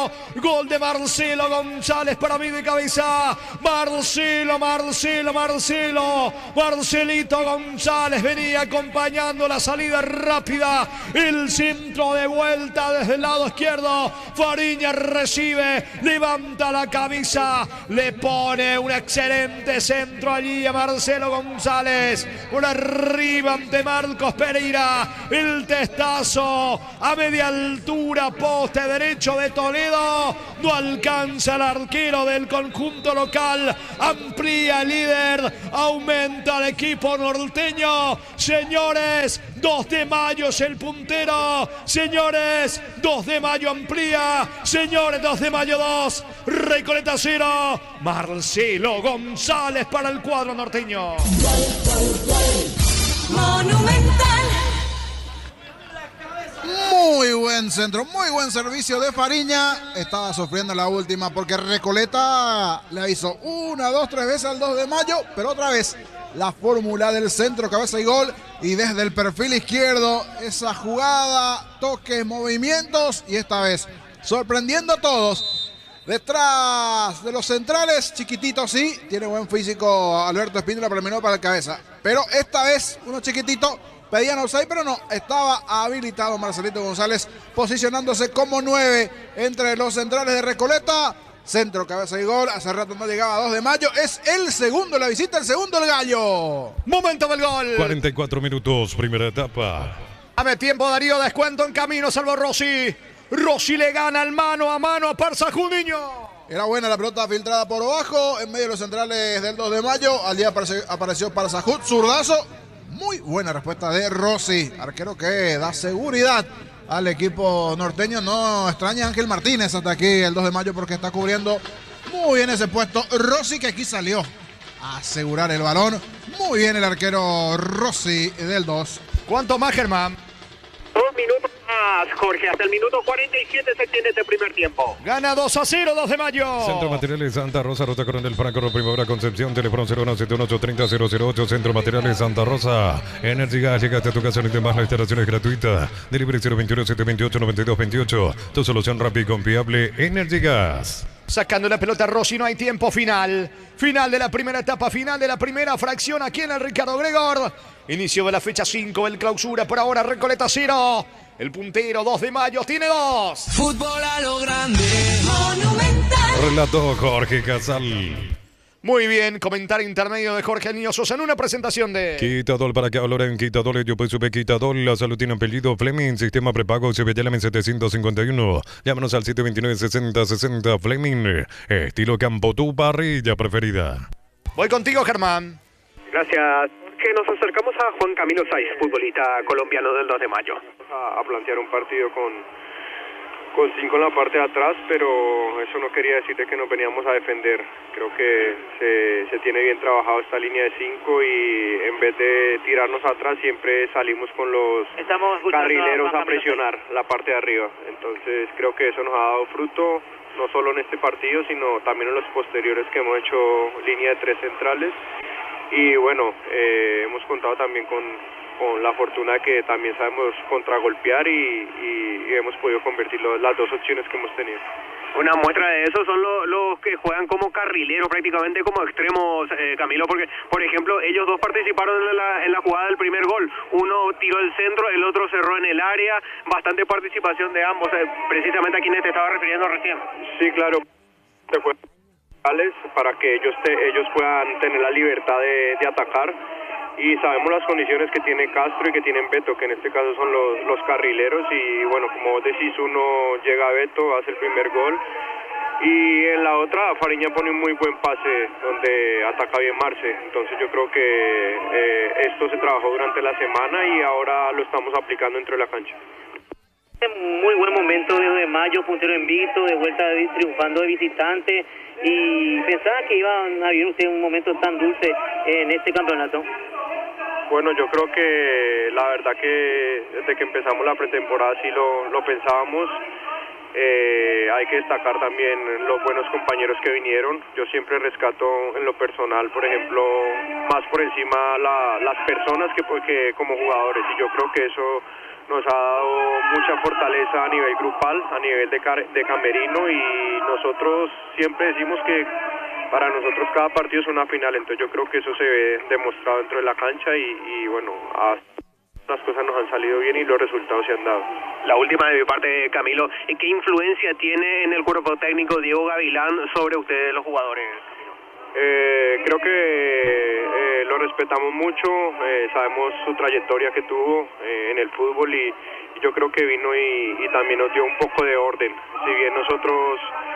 Marcelo. Gol de Marcelo González para mí de cabeza. Marcelo, Marcelo, Marcelo. Marcelito González venía acompañando la salida rápida. El centro de vuelta desde el lado izquierdo. Fariña recibe, levanta la cabeza, le pone un excelente centro allí a Marcelo González. Por arriba ante Marcos Pereira. El testazo a media altura, poste derecho de Toledo. No alcanza el arquero del conjunto local. Amplía el líder, aumenta el equipo norteño. Señores, dos de mayo es el puntero. Señores, dos de mayo amplía. Señores, dos de mayo dos. Recoleta cero. Marcelo González para el cuadro norteño. Monumental. Muy buen centro, muy buen servicio de Fariña. Estaba sufriendo la última porque Recoleta le avisó una, dos, tres veces al dos de mayo, pero otra vez la fórmula del centro, cabeza y gol. Y desde el perfil izquierdo, esa jugada, toques, movimientos. Y esta vez, sorprendiendo a todos. Detrás de los centrales, chiquitito sí, tiene buen físico Alberto Espíndola, pero menor para el cabeza. Pero esta vez, uno chiquitito, pedían offside, pero no, estaba habilitado Marcelito González, posicionándose como nueve entre los centrales de Recoleta. Centro, cabeza y gol. Hace rato no llegaba a dos de mayo. Es el segundo la visita, el segundo el gallo. Momento del gol. cuarenta y cuatro minutos, primera etapa. Dame tiempo, Darío. Descuento en camino, salvo Rossi. Rossi le gana el mano a mano a Parsajudiño. Era buena la pelota filtrada por abajo, en medio de los centrales del dos de mayo. Al día apareció, apareció Parsajud, zurdazo. Muy buena respuesta de Rossi, arquero que da seguridad al equipo norteño. No extraña Ángel Martínez hasta aquí el dos de mayo porque está cubriendo muy bien ese puesto. Rossi, que aquí salió a asegurar el balón. Muy bien el arquero Rossi del dos. ¿Cuánto más, Germán? Dos minutos más, Jorge. Hasta el minuto cuarenta y siete se extiende este primer tiempo. Gana dos a cero, dos de mayo. Centro Materiales Santa Rosa, Ruta Coronel Franco, Primavera Concepción, teléfono cero uno siete uno ocho tres cero cero ocho. Centro Materiales Santa Rosa. Energy Gas, llegaste a tu casa, no te más, la instalación es gratuita. Delivery cero veintiuno siete veintiocho noventa y dos veintiocho. Tu solución rápida y confiable, Energy Gas. Sacando la pelota Rossi, no hay tiempo final. Final de la primera etapa, final de la primera fracción aquí en el Ricardo Gregor. Inicio de la fecha cinco, el clausura por ahora, Recoleta cero. El puntero dos de mayo tiene dos. Fútbol a lo grande. Monumental. Relató Jorge Casal. Muy bien, comentario intermedio de Jorge Niño Sosa en una presentación de... Quitadol, para que valoren Quitadol, yo pues sube Quitadol, la salud tiene apellido Fleming, sistema prepago, se ve ya setecientos cincuenta y uno. Llámanos al siete veintinueve sesenta sesenta Fleming, estilo campo, tu parrilla preferida. Voy contigo, Germán. Gracias. Que nos acercamos a Juan Camilo Saiz, futbolista colombiano del dos de mayo. A, a plantear un partido con... con cinco en la parte de atrás, pero eso no quería decir de que nos veníamos a defender. Creo que se, se tiene bien trabajado esta línea de cinco y en vez de tirarnos atrás siempre salimos con los carrileros a presionar la parte de arriba. Entonces creo que eso nos ha dado fruto, no solo en este partido, sino también en los posteriores que hemos hecho línea de tres centrales. Y bueno, eh, hemos contado también con... con la fortuna que también sabemos contragolpear y, y, y hemos podido convertir las dos opciones que hemos tenido. Una muestra de eso son los, los que juegan como carrileros, prácticamente como extremos, eh, Camilo, porque, por ejemplo, ellos dos participaron en la, en la jugada del primer gol. Uno tiró el centro, el otro cerró en el área, bastante participación de ambos, eh, precisamente a quienes te estaba refiriendo recién. Sí, claro, para que ellos, te, ellos puedan tener la libertad de, de atacar. Y sabemos las condiciones que tiene Castro y que tienen Beto, que en este caso son los, los carrileros. Y bueno, como vos decís, uno llega a Beto, hace el primer gol. Y en la otra, Fariña pone un muy buen pase donde ataca bien Marce. Entonces yo creo que eh, esto se trabajó durante la semana y ahora lo estamos aplicando dentro de la cancha. Muy buen momento de mayo, puntero invicto, de vuelta triunfando de visitante. Y pensaba que iban a vivir usted un momento tan dulce en este campeonato. Bueno, yo creo que la verdad que desde que empezamos la pretemporada sí lo, lo pensábamos Eh, hay que destacar también los buenos compañeros que vinieron. Yo siempre rescato en lo personal, por ejemplo, más por encima la, las personas que, que como jugadores, y yo creo que eso nos ha dado mucha fortaleza a nivel grupal, a nivel de, de camerino, y nosotros siempre decimos que para nosotros cada partido es una final, entonces yo creo que eso se ve demostrado dentro de la cancha y, y bueno, las cosas nos han salido bien y los resultados se han dado. La última de mi parte, Camilo, ¿qué influencia tiene en el cuerpo técnico Diego Gavilán sobre ustedes los jugadores? Eh, creo que eh, lo respetamos mucho, eh, sabemos su trayectoria que tuvo eh, en el fútbol y, y yo creo que vino y, y también nos dio un poco de orden. Si bien nosotros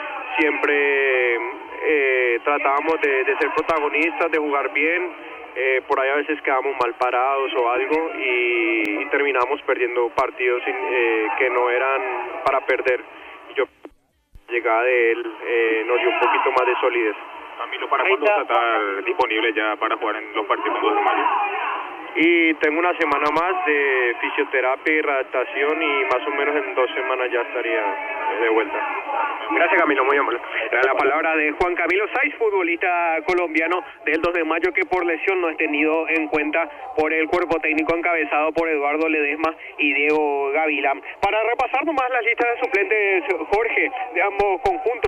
siempre eh, tratábamos de, de ser protagonistas, de jugar bien, eh, por ahí a veces quedamos mal parados o algo y, y terminamos perdiendo partidos sin, eh, que no eran para perder. Y yo, la llegada de él eh, nos dio un poquito más de solidez. Camilo, ¿para cuándo vas a estar disponible ya para jugar en los partidos dos de mayo? Y tengo una semana más de fisioterapia y readaptación y más o menos en dos semanas ya estaría de vuelta. Gracias, Camilo, muy amable. La palabra de Juan Camilo Saiz, futbolista colombiano del dos de mayo, que por lesión no es tenido en cuenta por el cuerpo técnico encabezado por Eduardo Ledesma y Diego Gavilán. Para repasar nomás las listas de suplentes, Jorge, de ambos conjuntos.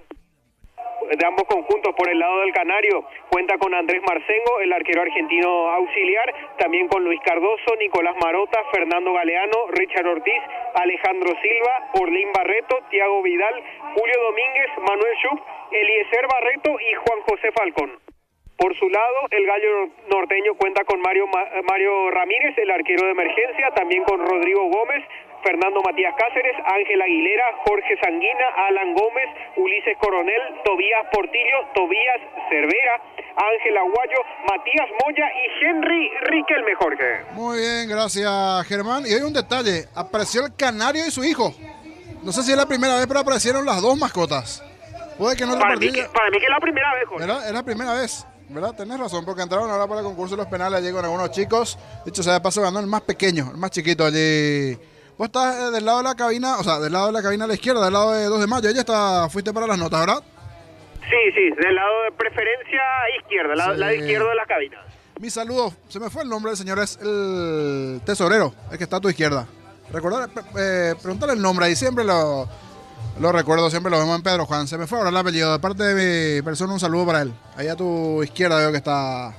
de ambos conjuntos. Por el lado del Canario cuenta con Andrés Marcengo, el arquero argentino auxiliar, también con Luis Cardoso, Nicolás Marota, Fernando Galeano, Richard Ortiz, Alejandro Silva, Orlín Barreto, Tiago Vidal, Julio Domínguez, Manuel Schupp, Eliezer Barreto y Juan José Falcón. Por su lado, el gallo norteño cuenta con Mario, Mario Ramírez, el arquero de emergencia, también con Rodrigo Gómez, Fernando Matías Cáceres, Ángel Aguilera, Jorge Sanguina, Alan Gómez, Ulises Coronel, Tobías Portillo, Tobías Cervera, Ángel Aguayo, Matías Moya y Henry Riquelme, Jorge. Muy bien, gracias, Germán. Y hay un detalle, apareció el Canario y su hijo. No sé si es la primera vez, pero aparecieron las dos mascotas. Puede que no para, mí que, para mí que es la primera vez, Jorge. ¿Verdad? Es la primera vez. ¿Verdad? Tenés razón, porque entraron ahora para el concurso de los penales allí con algunos chicos. De hecho, se de paso ganó el más pequeño, el más chiquito allí. Vos estás del lado de la cabina, o sea, del lado de la cabina a la izquierda, del lado de dos de mayo. Ella está, fuiste para las notas, ¿verdad? Sí, sí, del lado de preferencia izquierda, la, sí. la de izquierda de la cabina. Mi saludo, se me fue el nombre del señor, es el tesorero, el que está a tu izquierda. Recordar, eh, preguntarle el nombre ahí, siempre lo, lo recuerdo, siempre lo vemos en Pedro Juan. Se me fue ahora el apellido, de parte de mi persona, un saludo para él. Ahí a tu izquierda veo que está.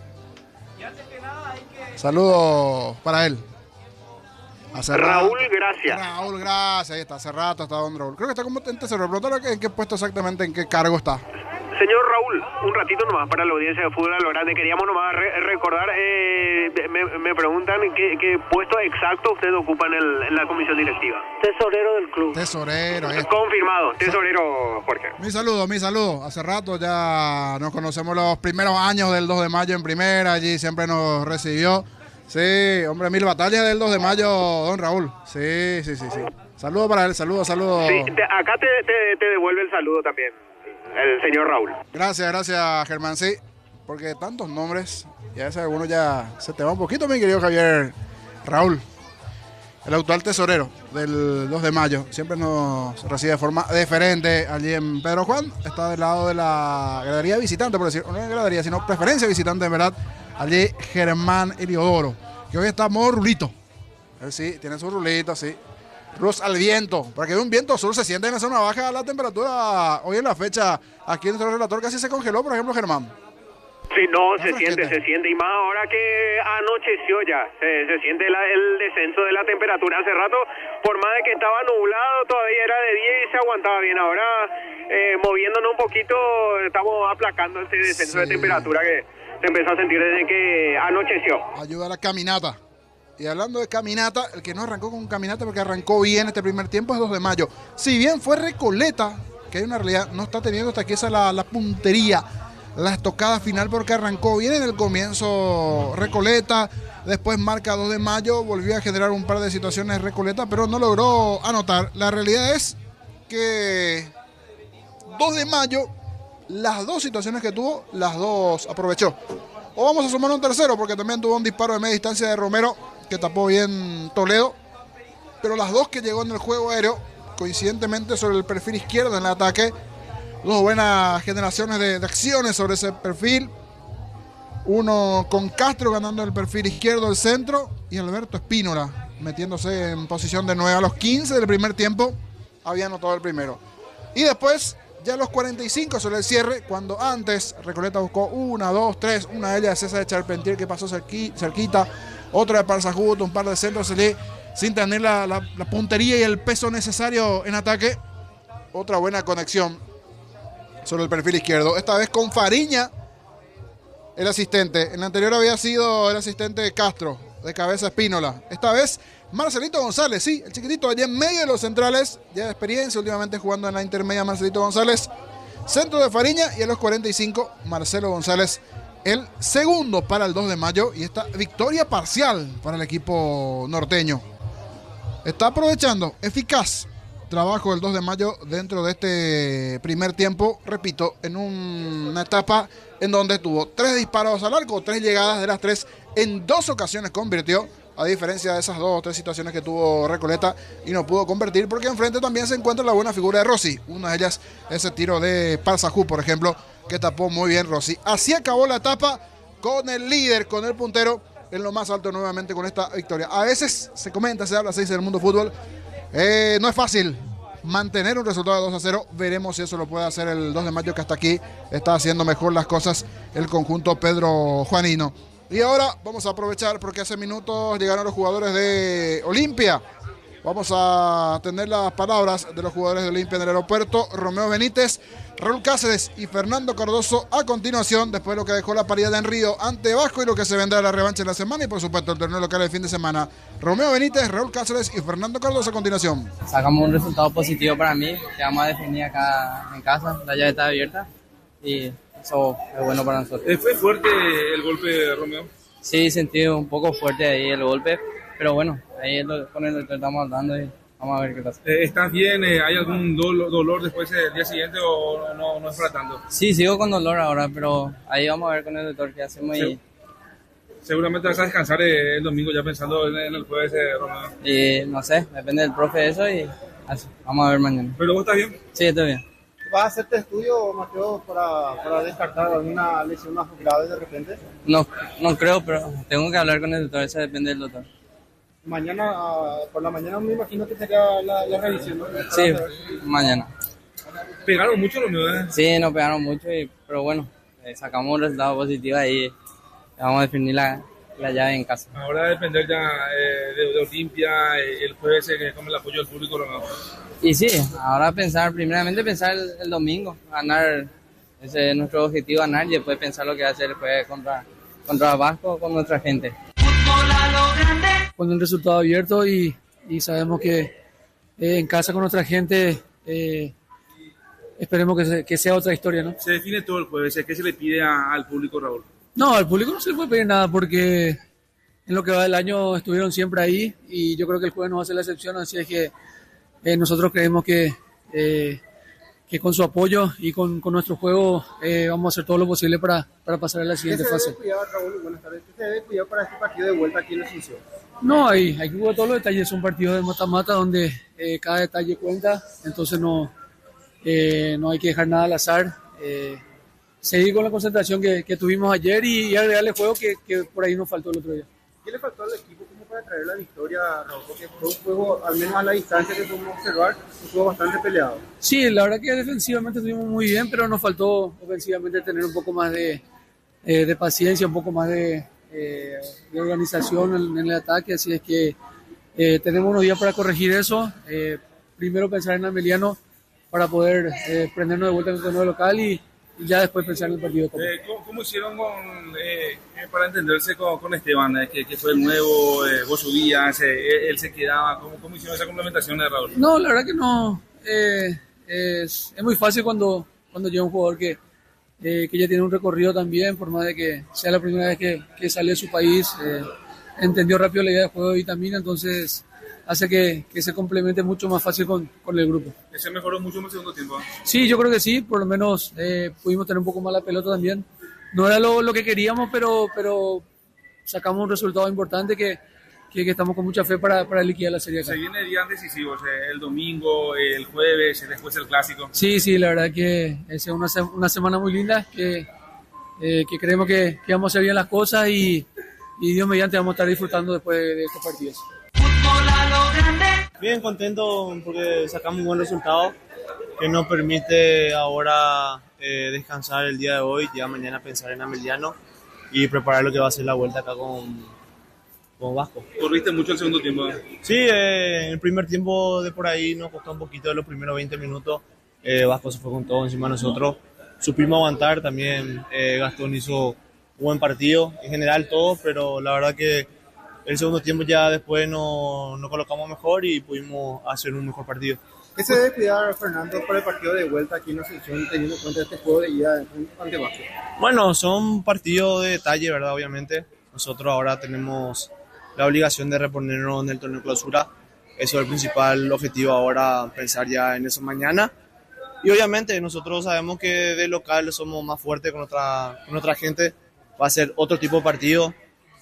Saludos para él. Raúl Gracias. Raúl Gracias, ahí está, hace rato está don Raúl. Creo que está como en tesorero, pregúntale en qué puesto exactamente, en qué cargo está. Señor Raúl, un ratito nomás para la audiencia de Fútbol a lo Grande. Queríamos nomás re recordar, eh, me, me preguntan qué, qué puesto exacto usted ocupa en, el, en la comisión directiva. Tesorero del club. Tesorero. Es confirmado, tesorero, Jorge. Mi saludo, mi saludo. Hace rato ya nos conocemos los primeros años del dos de mayo en primera, allí siempre nos recibió. Sí, hombre, mil batallas del dos de mayo, don Raúl. Sí, sí, sí, sí. Saludo para él, saludo, saludo. Sí, te, acá te, te, te devuelve el saludo también, el señor Raúl. Gracias, gracias, Germán. Sí, porque tantos nombres, y a veces alguno ya se te va un poquito, mi querido Javier. Raúl, el actual tesorero del dos de mayo, siempre nos recibe de forma diferente allí en Pedro Juan. Está del lado de la gradería visitante, por decir, no es gradería, sino preferencia visitante, en verdad. Allí Germán Eliodoro, que hoy está a modo rulito. Él sí, tiene su rulito, sí. Rus al viento, para que un viento sur se siente en esa zona baja la temperatura. Hoy en la fecha, aquí en nuestro relator casi se congeló, por ejemplo, Germán. Sí, no, no se siente, se siente, y más ahora que anocheció ya, se, se siente la, el descenso de la temperatura. Hace rato, por más de que estaba nublado, todavía era de día y se aguantaba bien. Ahora, eh, moviéndonos un poquito, estamos aplacando ese descenso sí. de temperatura que se empezó a sentir desde que anocheció. Ayuda a la caminata. Y hablando de caminata, el que no arrancó con caminata porque arrancó bien este primer tiempo es dos de mayo. Si bien fue Recoleta, que hay una realidad, no está teniendo hasta aquí esa la, la puntería, la estocada final, porque arrancó bien en el comienzo Recoleta, después marca dos de mayo, volvió a generar un par de situaciones Recoleta, pero no logró anotar. La realidad es que dos de mayo, las dos situaciones que tuvo, las dos aprovechó. O vamos a sumar un tercero, porque también tuvo un disparo de media distancia de Romero, que tapó bien Toledo. Pero las dos que llegó en el juego aéreo, coincidentemente sobre el perfil izquierdo en el ataque. Dos buenas generaciones de, de acciones sobre ese perfil. Uno con Castro ganando el perfil izquierdo del centro y Alberto Espínola metiéndose en posición de nueve a los quince del primer tiempo. Había anotado el primero. Y después, ya a los cuarenta y cinco sobre el cierre, cuando antes Recoleta buscó una, dos, tres, una de ellas César de Charpentier que pasó cerqui, cerquita, otra de Parsahut, un par de centros sin tener la, la, la puntería y el peso necesario en ataque. Otra buena conexión sobre el perfil izquierdo, esta vez con Fariña, el asistente. En la anterior había sido el asistente de Castro, de cabeza Espínola. Esta vez Marcelito González, sí, el chiquitito allá en medio de los centrales, ya de experiencia últimamente jugando en la intermedia. Marcelito González, centro de Fariña, y a los cuarenta y cinco Marcelo González, el segundo para el dos de mayo, y esta victoria parcial para el equipo norteño. Está aprovechando eficaz trabajo del dos de mayo dentro de este primer tiempo, repito, en un, una etapa en donde tuvo tres disparos al arco, tres llegadas, de las tres en dos ocasiones convirtió, a diferencia de esas dos o tres situaciones que tuvo Recoleta y no pudo convertir, porque enfrente también se encuentra la buena figura de Rossi, una de ellas ese tiro de Parsahut, por ejemplo, que tapó muy bien Rossi. Así acabó la etapa con el líder, con el puntero en lo más alto nuevamente con esta victoria. A veces se comenta, se habla, se dice en el mundo fútbol, Eh, no es fácil mantener un resultado de dos a cero. Veremos si eso lo puede hacer el dos de mayo, que hasta aquí está haciendo mejor las cosas el conjunto Pedro Juanino. Y ahora vamos a aprovechar porque hace minutos llegaron los jugadores de Olimpia. Vamos a tener las palabras de los jugadores de Olimpia en el aeropuerto. Romeo Benítez, Raúl Cáceres y Fernando Cardoso a continuación, después de lo que dejó la paridad en Río ante Vasco y lo que se vendrá la revancha en la semana y por supuesto el torneo local del fin de semana. Romeo Benítez, Raúl Cáceres y Fernando Cardoso a continuación. Sacamos un resultado positivo para mí, que vamos a definir acá en casa, la llave está abierta y eso es bueno para nosotros. ¿Fue fuerte el golpe, Romeo? Sí, sentí un poco fuerte ahí el golpe, pero bueno, ahí es lo, con el que estamos hablando y vamos a ver qué pasa. Eh, ¿Estás bien? Eh, ¿Hay algún dolor, dolor después del día siguiente o no, no es para tanto? Sí, sigo con dolor ahora, pero ahí vamos a ver con el doctor qué hacemos. Sí. Y seguramente vas a descansar el domingo ya pensando en el jueves, eh, Romeo. Y no sé, depende del profe de eso y así, vamos a ver mañana. ¿Pero vos estás bien? Sí, estoy bien. ¿Vas a hacerte estudio, Mateo, para, para descartar alguna lesión más grave de repente? No, no creo, pero tengo que hablar con el doctor, eso depende del doctor. Mañana, por la mañana me imagino que sería la, la revisión, ¿no? Sí, mañana. ¿Pegaron mucho los míos? ¿eh? Sí, nos pegaron mucho, y, pero bueno, eh, sacamos un resultado positivo ahí. Vamos a definir la, la llave en casa. Ahora va a depender ya eh, de, de Olimpia, eh, el jueves, eh, con el apoyo del público. ¿no? Y sí, ahora pensar, primeramente pensar el, el domingo, ganar, ese es nuestro objetivo, ganar, y después pensar lo que va a hacer después contra, contra Vasco, con nuestra gente. Con el resultado abierto y, y sabemos que eh, en casa con nuestra gente eh, esperemos que, se, que sea otra historia, ¿no? Se define todo el jueves. ¿Qué se le pide a, al público, Raúl? No, al público no se le puede pedir nada porque en lo que va del año estuvieron siempre ahí y yo creo que el jueves no va a ser la excepción, así es que eh, nosotros creemos que, eh, que con su apoyo y con, con nuestro juego eh, vamos a hacer todo lo posible para, para pasar a la siguiente ¿Qué se fase. debe cuidar, Raúl? Buenas tardes. ¿Qué se debe cuidar para este partido de vuelta aquí en la Asunción? No, hay, hay que jugar todos los detalles, es un partido de mata-mata donde eh, cada detalle cuenta, entonces no, eh, no hay que dejar nada al azar. Eh, seguir con la concentración que, que tuvimos ayer y, y agregarle juego que, que por ahí nos faltó el otro día. ¿Qué le faltó al equipo como para traer la victoria, Raúl? Porque fue un juego, al menos a la distancia que pudimos observar, un juego bastante peleado. Sí, la verdad que defensivamente estuvimos muy bien, pero nos faltó ofensivamente tener un poco más de, eh, de paciencia, un poco más de, eh, de organización en, en el ataque, así es que eh, tenemos unos días para corregir eso. Eh, primero pensar en Ameliano para poder eh, prendernos de vuelta en el torneo local y y ya después pensar en el partido. Eh, ¿cómo, ¿Cómo hicieron con, eh, para entenderse con, con Esteban, eh, que, que fue el nuevo, eh, vos subías, eh, él se quedaba? ¿Cómo, ¿Cómo hicieron esa complementación de Raúl? No, la verdad que no. Eh, es, es muy fácil cuando, cuando llega un jugador que, eh, que ya tiene un recorrido también, por más de que sea la primera vez que, que sale de su país, eh, entendió rápido la idea de juego de Vitamina, entonces hace que, que se complemente mucho más fácil con, con el grupo. ¿Se mejoró mucho en el segundo tiempo? Sí, yo creo que sí, por lo menos eh, pudimos tener un poco más la pelota también. No era lo, lo que queríamos, pero, pero sacamos un resultado importante que, que, que estamos con mucha fe para, para liquidar la serie acá. Se viene días decisivos, eh, el domingo, el jueves, después el clásico. Sí, sí, la verdad que es una, una semana muy linda, que, eh, que creemos que, que vamos a hacer bien las cosas y, y Dios mediante vamos a estar disfrutando después de, de estos partidos. Bien contento porque sacamos un buen resultado que nos permite ahora eh, descansar el día de hoy, ya mañana pensar en Ameliano y preparar lo que va a ser la vuelta acá con, con Vasco. ¿Corriste mucho el segundo tiempo? Sí, eh, en el primer tiempo de por ahí nos costó un poquito de los primeros veinte minutos. Eh, Vasco se fue con todo encima de nosotros. Supimos aguantar, también eh, Gastón hizo un buen partido, en general todo, pero la verdad que el segundo tiempo ya después nos, nos colocamos mejor y pudimos hacer un mejor partido. ¿Qué se debe cuidar, Fernando, para el partido de vuelta aquí en Asunción, teniendo en cuenta este juego de ida ante Vasco? Bueno, son partidos de detalle, ¿verdad? Obviamente. Nosotros ahora tenemos la obligación de reponernos en el torneo clausura. Eso es el principal objetivo ahora, pensar ya en eso mañana. Y obviamente nosotros sabemos que de local somos más fuertes con otra, con otra gente. Va a ser otro tipo de partido.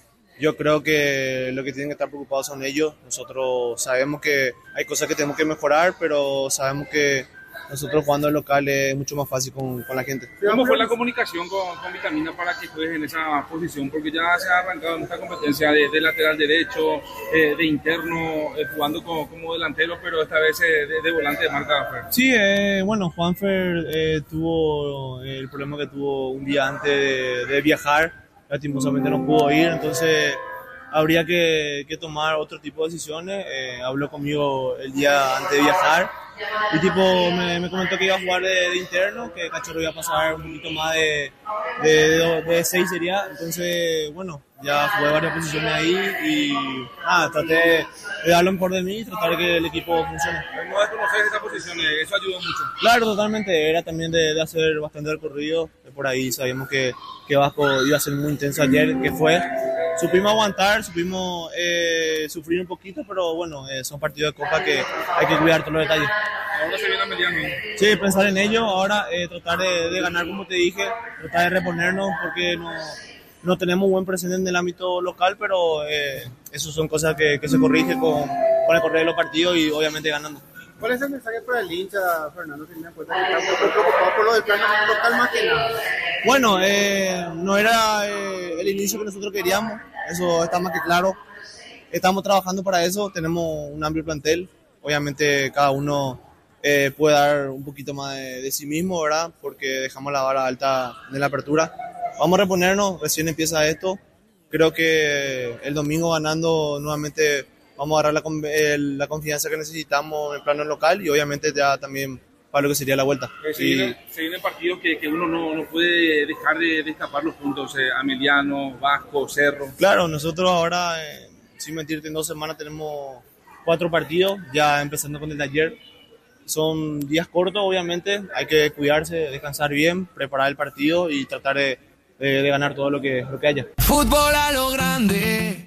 Yo creo que lo que tienen que estar preocupados son ellos. Nosotros sabemos que hay cosas que tenemos que mejorar, pero sabemos que nosotros jugando en local es mucho más fácil con, con la gente. ¿Cómo fue la comunicación con, con Vitamina para que juegues en esa posición? Porque ya se ha arrancado en esta competencia de, de lateral derecho, eh, de interno, eh, jugando como, como delantero, pero esta vez eh, de, de volante de marca. Sí, eh, bueno, Juanfer eh, tuvo el problema que tuvo un día antes de, de viajar. Lastimosamente no pudo ir, entonces habría que, que tomar otro tipo de decisiones. Eh, habló conmigo el día antes de viajar y tipo me, me comentó que iba a jugar de, de interno, que Cachorro iba a pasar un poquito más de, de, de, de seis sería. Entonces, bueno, ya jugué varias posiciones ahí y nada, traté de, de dar lo mejor de mí y tratar de que el equipo funcione. ¿Cómo desconoces esta posición? Eso ayudó mucho. Claro, totalmente. Era también de, de hacer bastante recorrido. Por ahí sabíamos que, que Vasco iba a ser muy intenso ayer, que fue. Supimos aguantar, supimos eh, sufrir un poquito, pero bueno, eh, son partidos de Copa que hay que cuidar todos los detalles. Ahora se viene a Mediano. Sí, pensar en ello, ahora eh, tratar de, de ganar como te dije, tratar de reponernos porque no, no tenemos buen presente en el ámbito local, pero eh, eso son cosas que, que se corrigen con, con el correr de los partidos y obviamente ganando. ¿Cuál es el mensaje para el hincha, Fernando, teniendo en cuenta que está un poco preocupado por lo del plano local más que nada? Bueno, eh, no era eh, el inicio que nosotros queríamos, eso está más que claro. Estamos trabajando para eso, tenemos un amplio plantel, obviamente cada uno eh, puede dar un poquito más de, de sí mismo, ¿verdad? Porque dejamos la vara alta en la apertura. Vamos a reponernos, recién empieza esto, creo que el domingo ganando nuevamente vamos a agarrar la, el, la confianza que necesitamos en el plano local y obviamente ya también para lo que sería la vuelta. Eh, se, viene, se vienen partidos que, que uno no, no puede dejar de, de escapar los puntos, eh, Ameliano, Vasco, Cerro. Claro, nosotros ahora, eh, sin mentirte, en dos semanas tenemos cuatro partidos, ya empezando con el de ayer. Son días cortos, obviamente, hay que cuidarse, descansar bien, preparar el partido y tratar de, de, de ganar todo lo que, lo que haya. Fútbol a lo grande.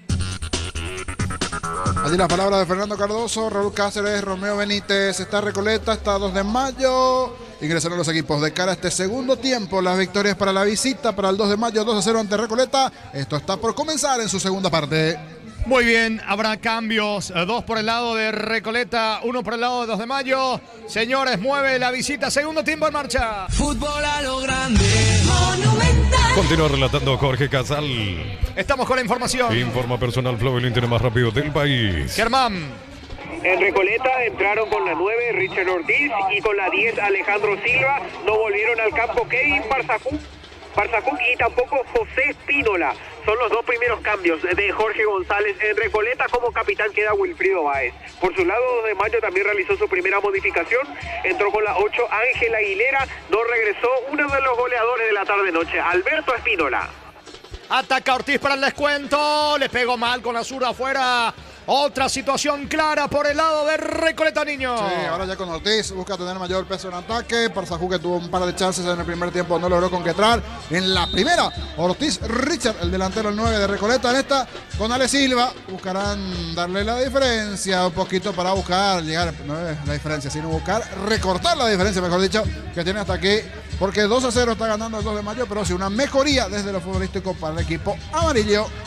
Allí las palabras de Fernando Cardoso, Raúl Cáceres, Romeo Benítez, está Recoleta, está dos de mayo. Ingresaron los equipos de cara a este segundo tiempo. Las victorias para la visita, para el dos de mayo, dos a cero ante Recoleta. Esto está por comenzar en su segunda parte. Muy bien, habrá cambios. Dos por el lado de Recoleta, uno por el lado de dos de mayo. Señores, mueve la visita, segundo tiempo en marcha. Fútbol a lo grande. Monumental. Continúa relatando Jorge Casal. Estamos con la información. Informa Personal Flow, el internet más rápido del país. Germán. En Recoleta entraron con la nueve Richard Ortiz y con la diez Alejandro Silva. No volvieron al campo Kevin Barzacuc, Barzacuc y tampoco José Espínola. Son los dos primeros cambios de Jorge González en Recoleta. Como capitán queda Wilfrido Báez. Por su lado, dos de mayo también realizó su primera modificación. Entró con la ocho Ángel Aguilera. No regresó uno de los goleadores de la tarde-noche, Alberto Espínola. Ataca Ortiz para el descuento. Le pegó mal con la zurda afuera. Otra situación clara por el lado de Recoleta, niño. Sí, ahora ya con Ortiz busca tener mayor peso en ataque. Barzacuc, que tuvo un par de chances en el primer tiempo, no logró concretar. En la primera, Ortiz Richard, el delantero el nueve de Recoleta. En esta, con Ale Silva, buscarán darle la diferencia un poquito para buscar llegar, no es la diferencia, sino buscar recortar la diferencia, mejor dicho, que tiene hasta aquí. Porque dos a cero está ganando el dos de mayo, pero sí una mejoría desde lo futbolístico para el equipo amarillo.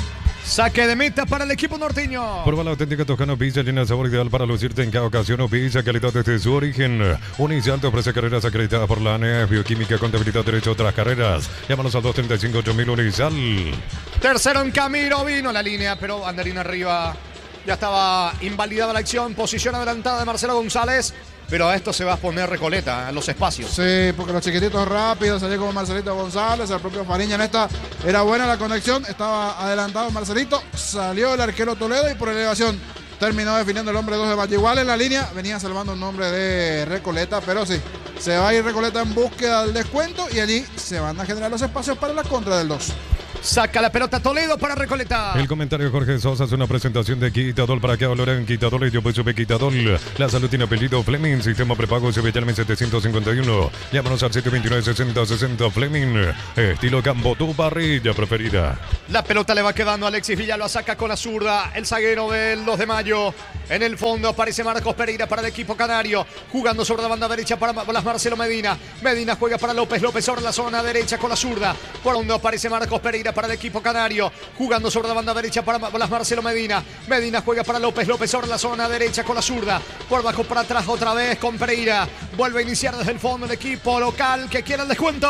Saque de meta para el equipo norteño. Prueba la auténtica Toscano Pizza, llena de sabor ideal para lucirte en cada ocasión. O pizza, calidad desde su origen. Unicial te ofrece carreras acreditadas por la A N E, bioquímica, contabilidad, derecho a otras carreras. Llámanos al dos treinta y cinco ocho mil Unicial. Tercero en Camilo, vino la línea, pero Anderín arriba. Ya estaba invalidada la acción. Posición adelantada de Marcelo González. Pero a esto se va a poner Recoleta en los espacios. Sí, porque los chiquititos rápidos salió como Marcelito González, el propio Fariña en esta. Era buena la conexión, estaba adelantado Marcelito, salió el arquero Toledo y por elevación terminó definiendo el hombre dos de Valle. Igual en la línea venía salvando un nombre de Recoleta, pero sí, se va a ir Recoleta en búsqueda del descuento y allí se van a generar los espacios para la contra del dos. Saca la pelota Toledo para Recoleta. El comentario de Jorge Sosa es una presentación de Quitadol. Para que valoren Quitadol y yo pues sube Quitadol. La salud tiene apellido Fleming. Sistema prepago Sevillame setecientos cincuenta y uno. Llámanos al siete veintinueve sesenta sesenta Fleming. Estilo Campo, tu parrilla preferida. La pelota le va quedando a Alexis Villalba. Saca con la zurda el zaguero del dos de mayo. En el fondo aparece Marcos Pereira para el equipo canario. Jugando sobre la banda derecha para Marcelo Medina. Medina juega para López. López sobre la zona derecha con la zurda. Por donde aparece Marcos Pereira para el equipo canario, jugando sobre la banda derecha para Marcelo Medina. Medina juega para López, López sobre la zona derecha con la zurda, por bajo para atrás otra vez con Pereira. Vuelve a iniciar desde el fondo el equipo local que quiere el descuento.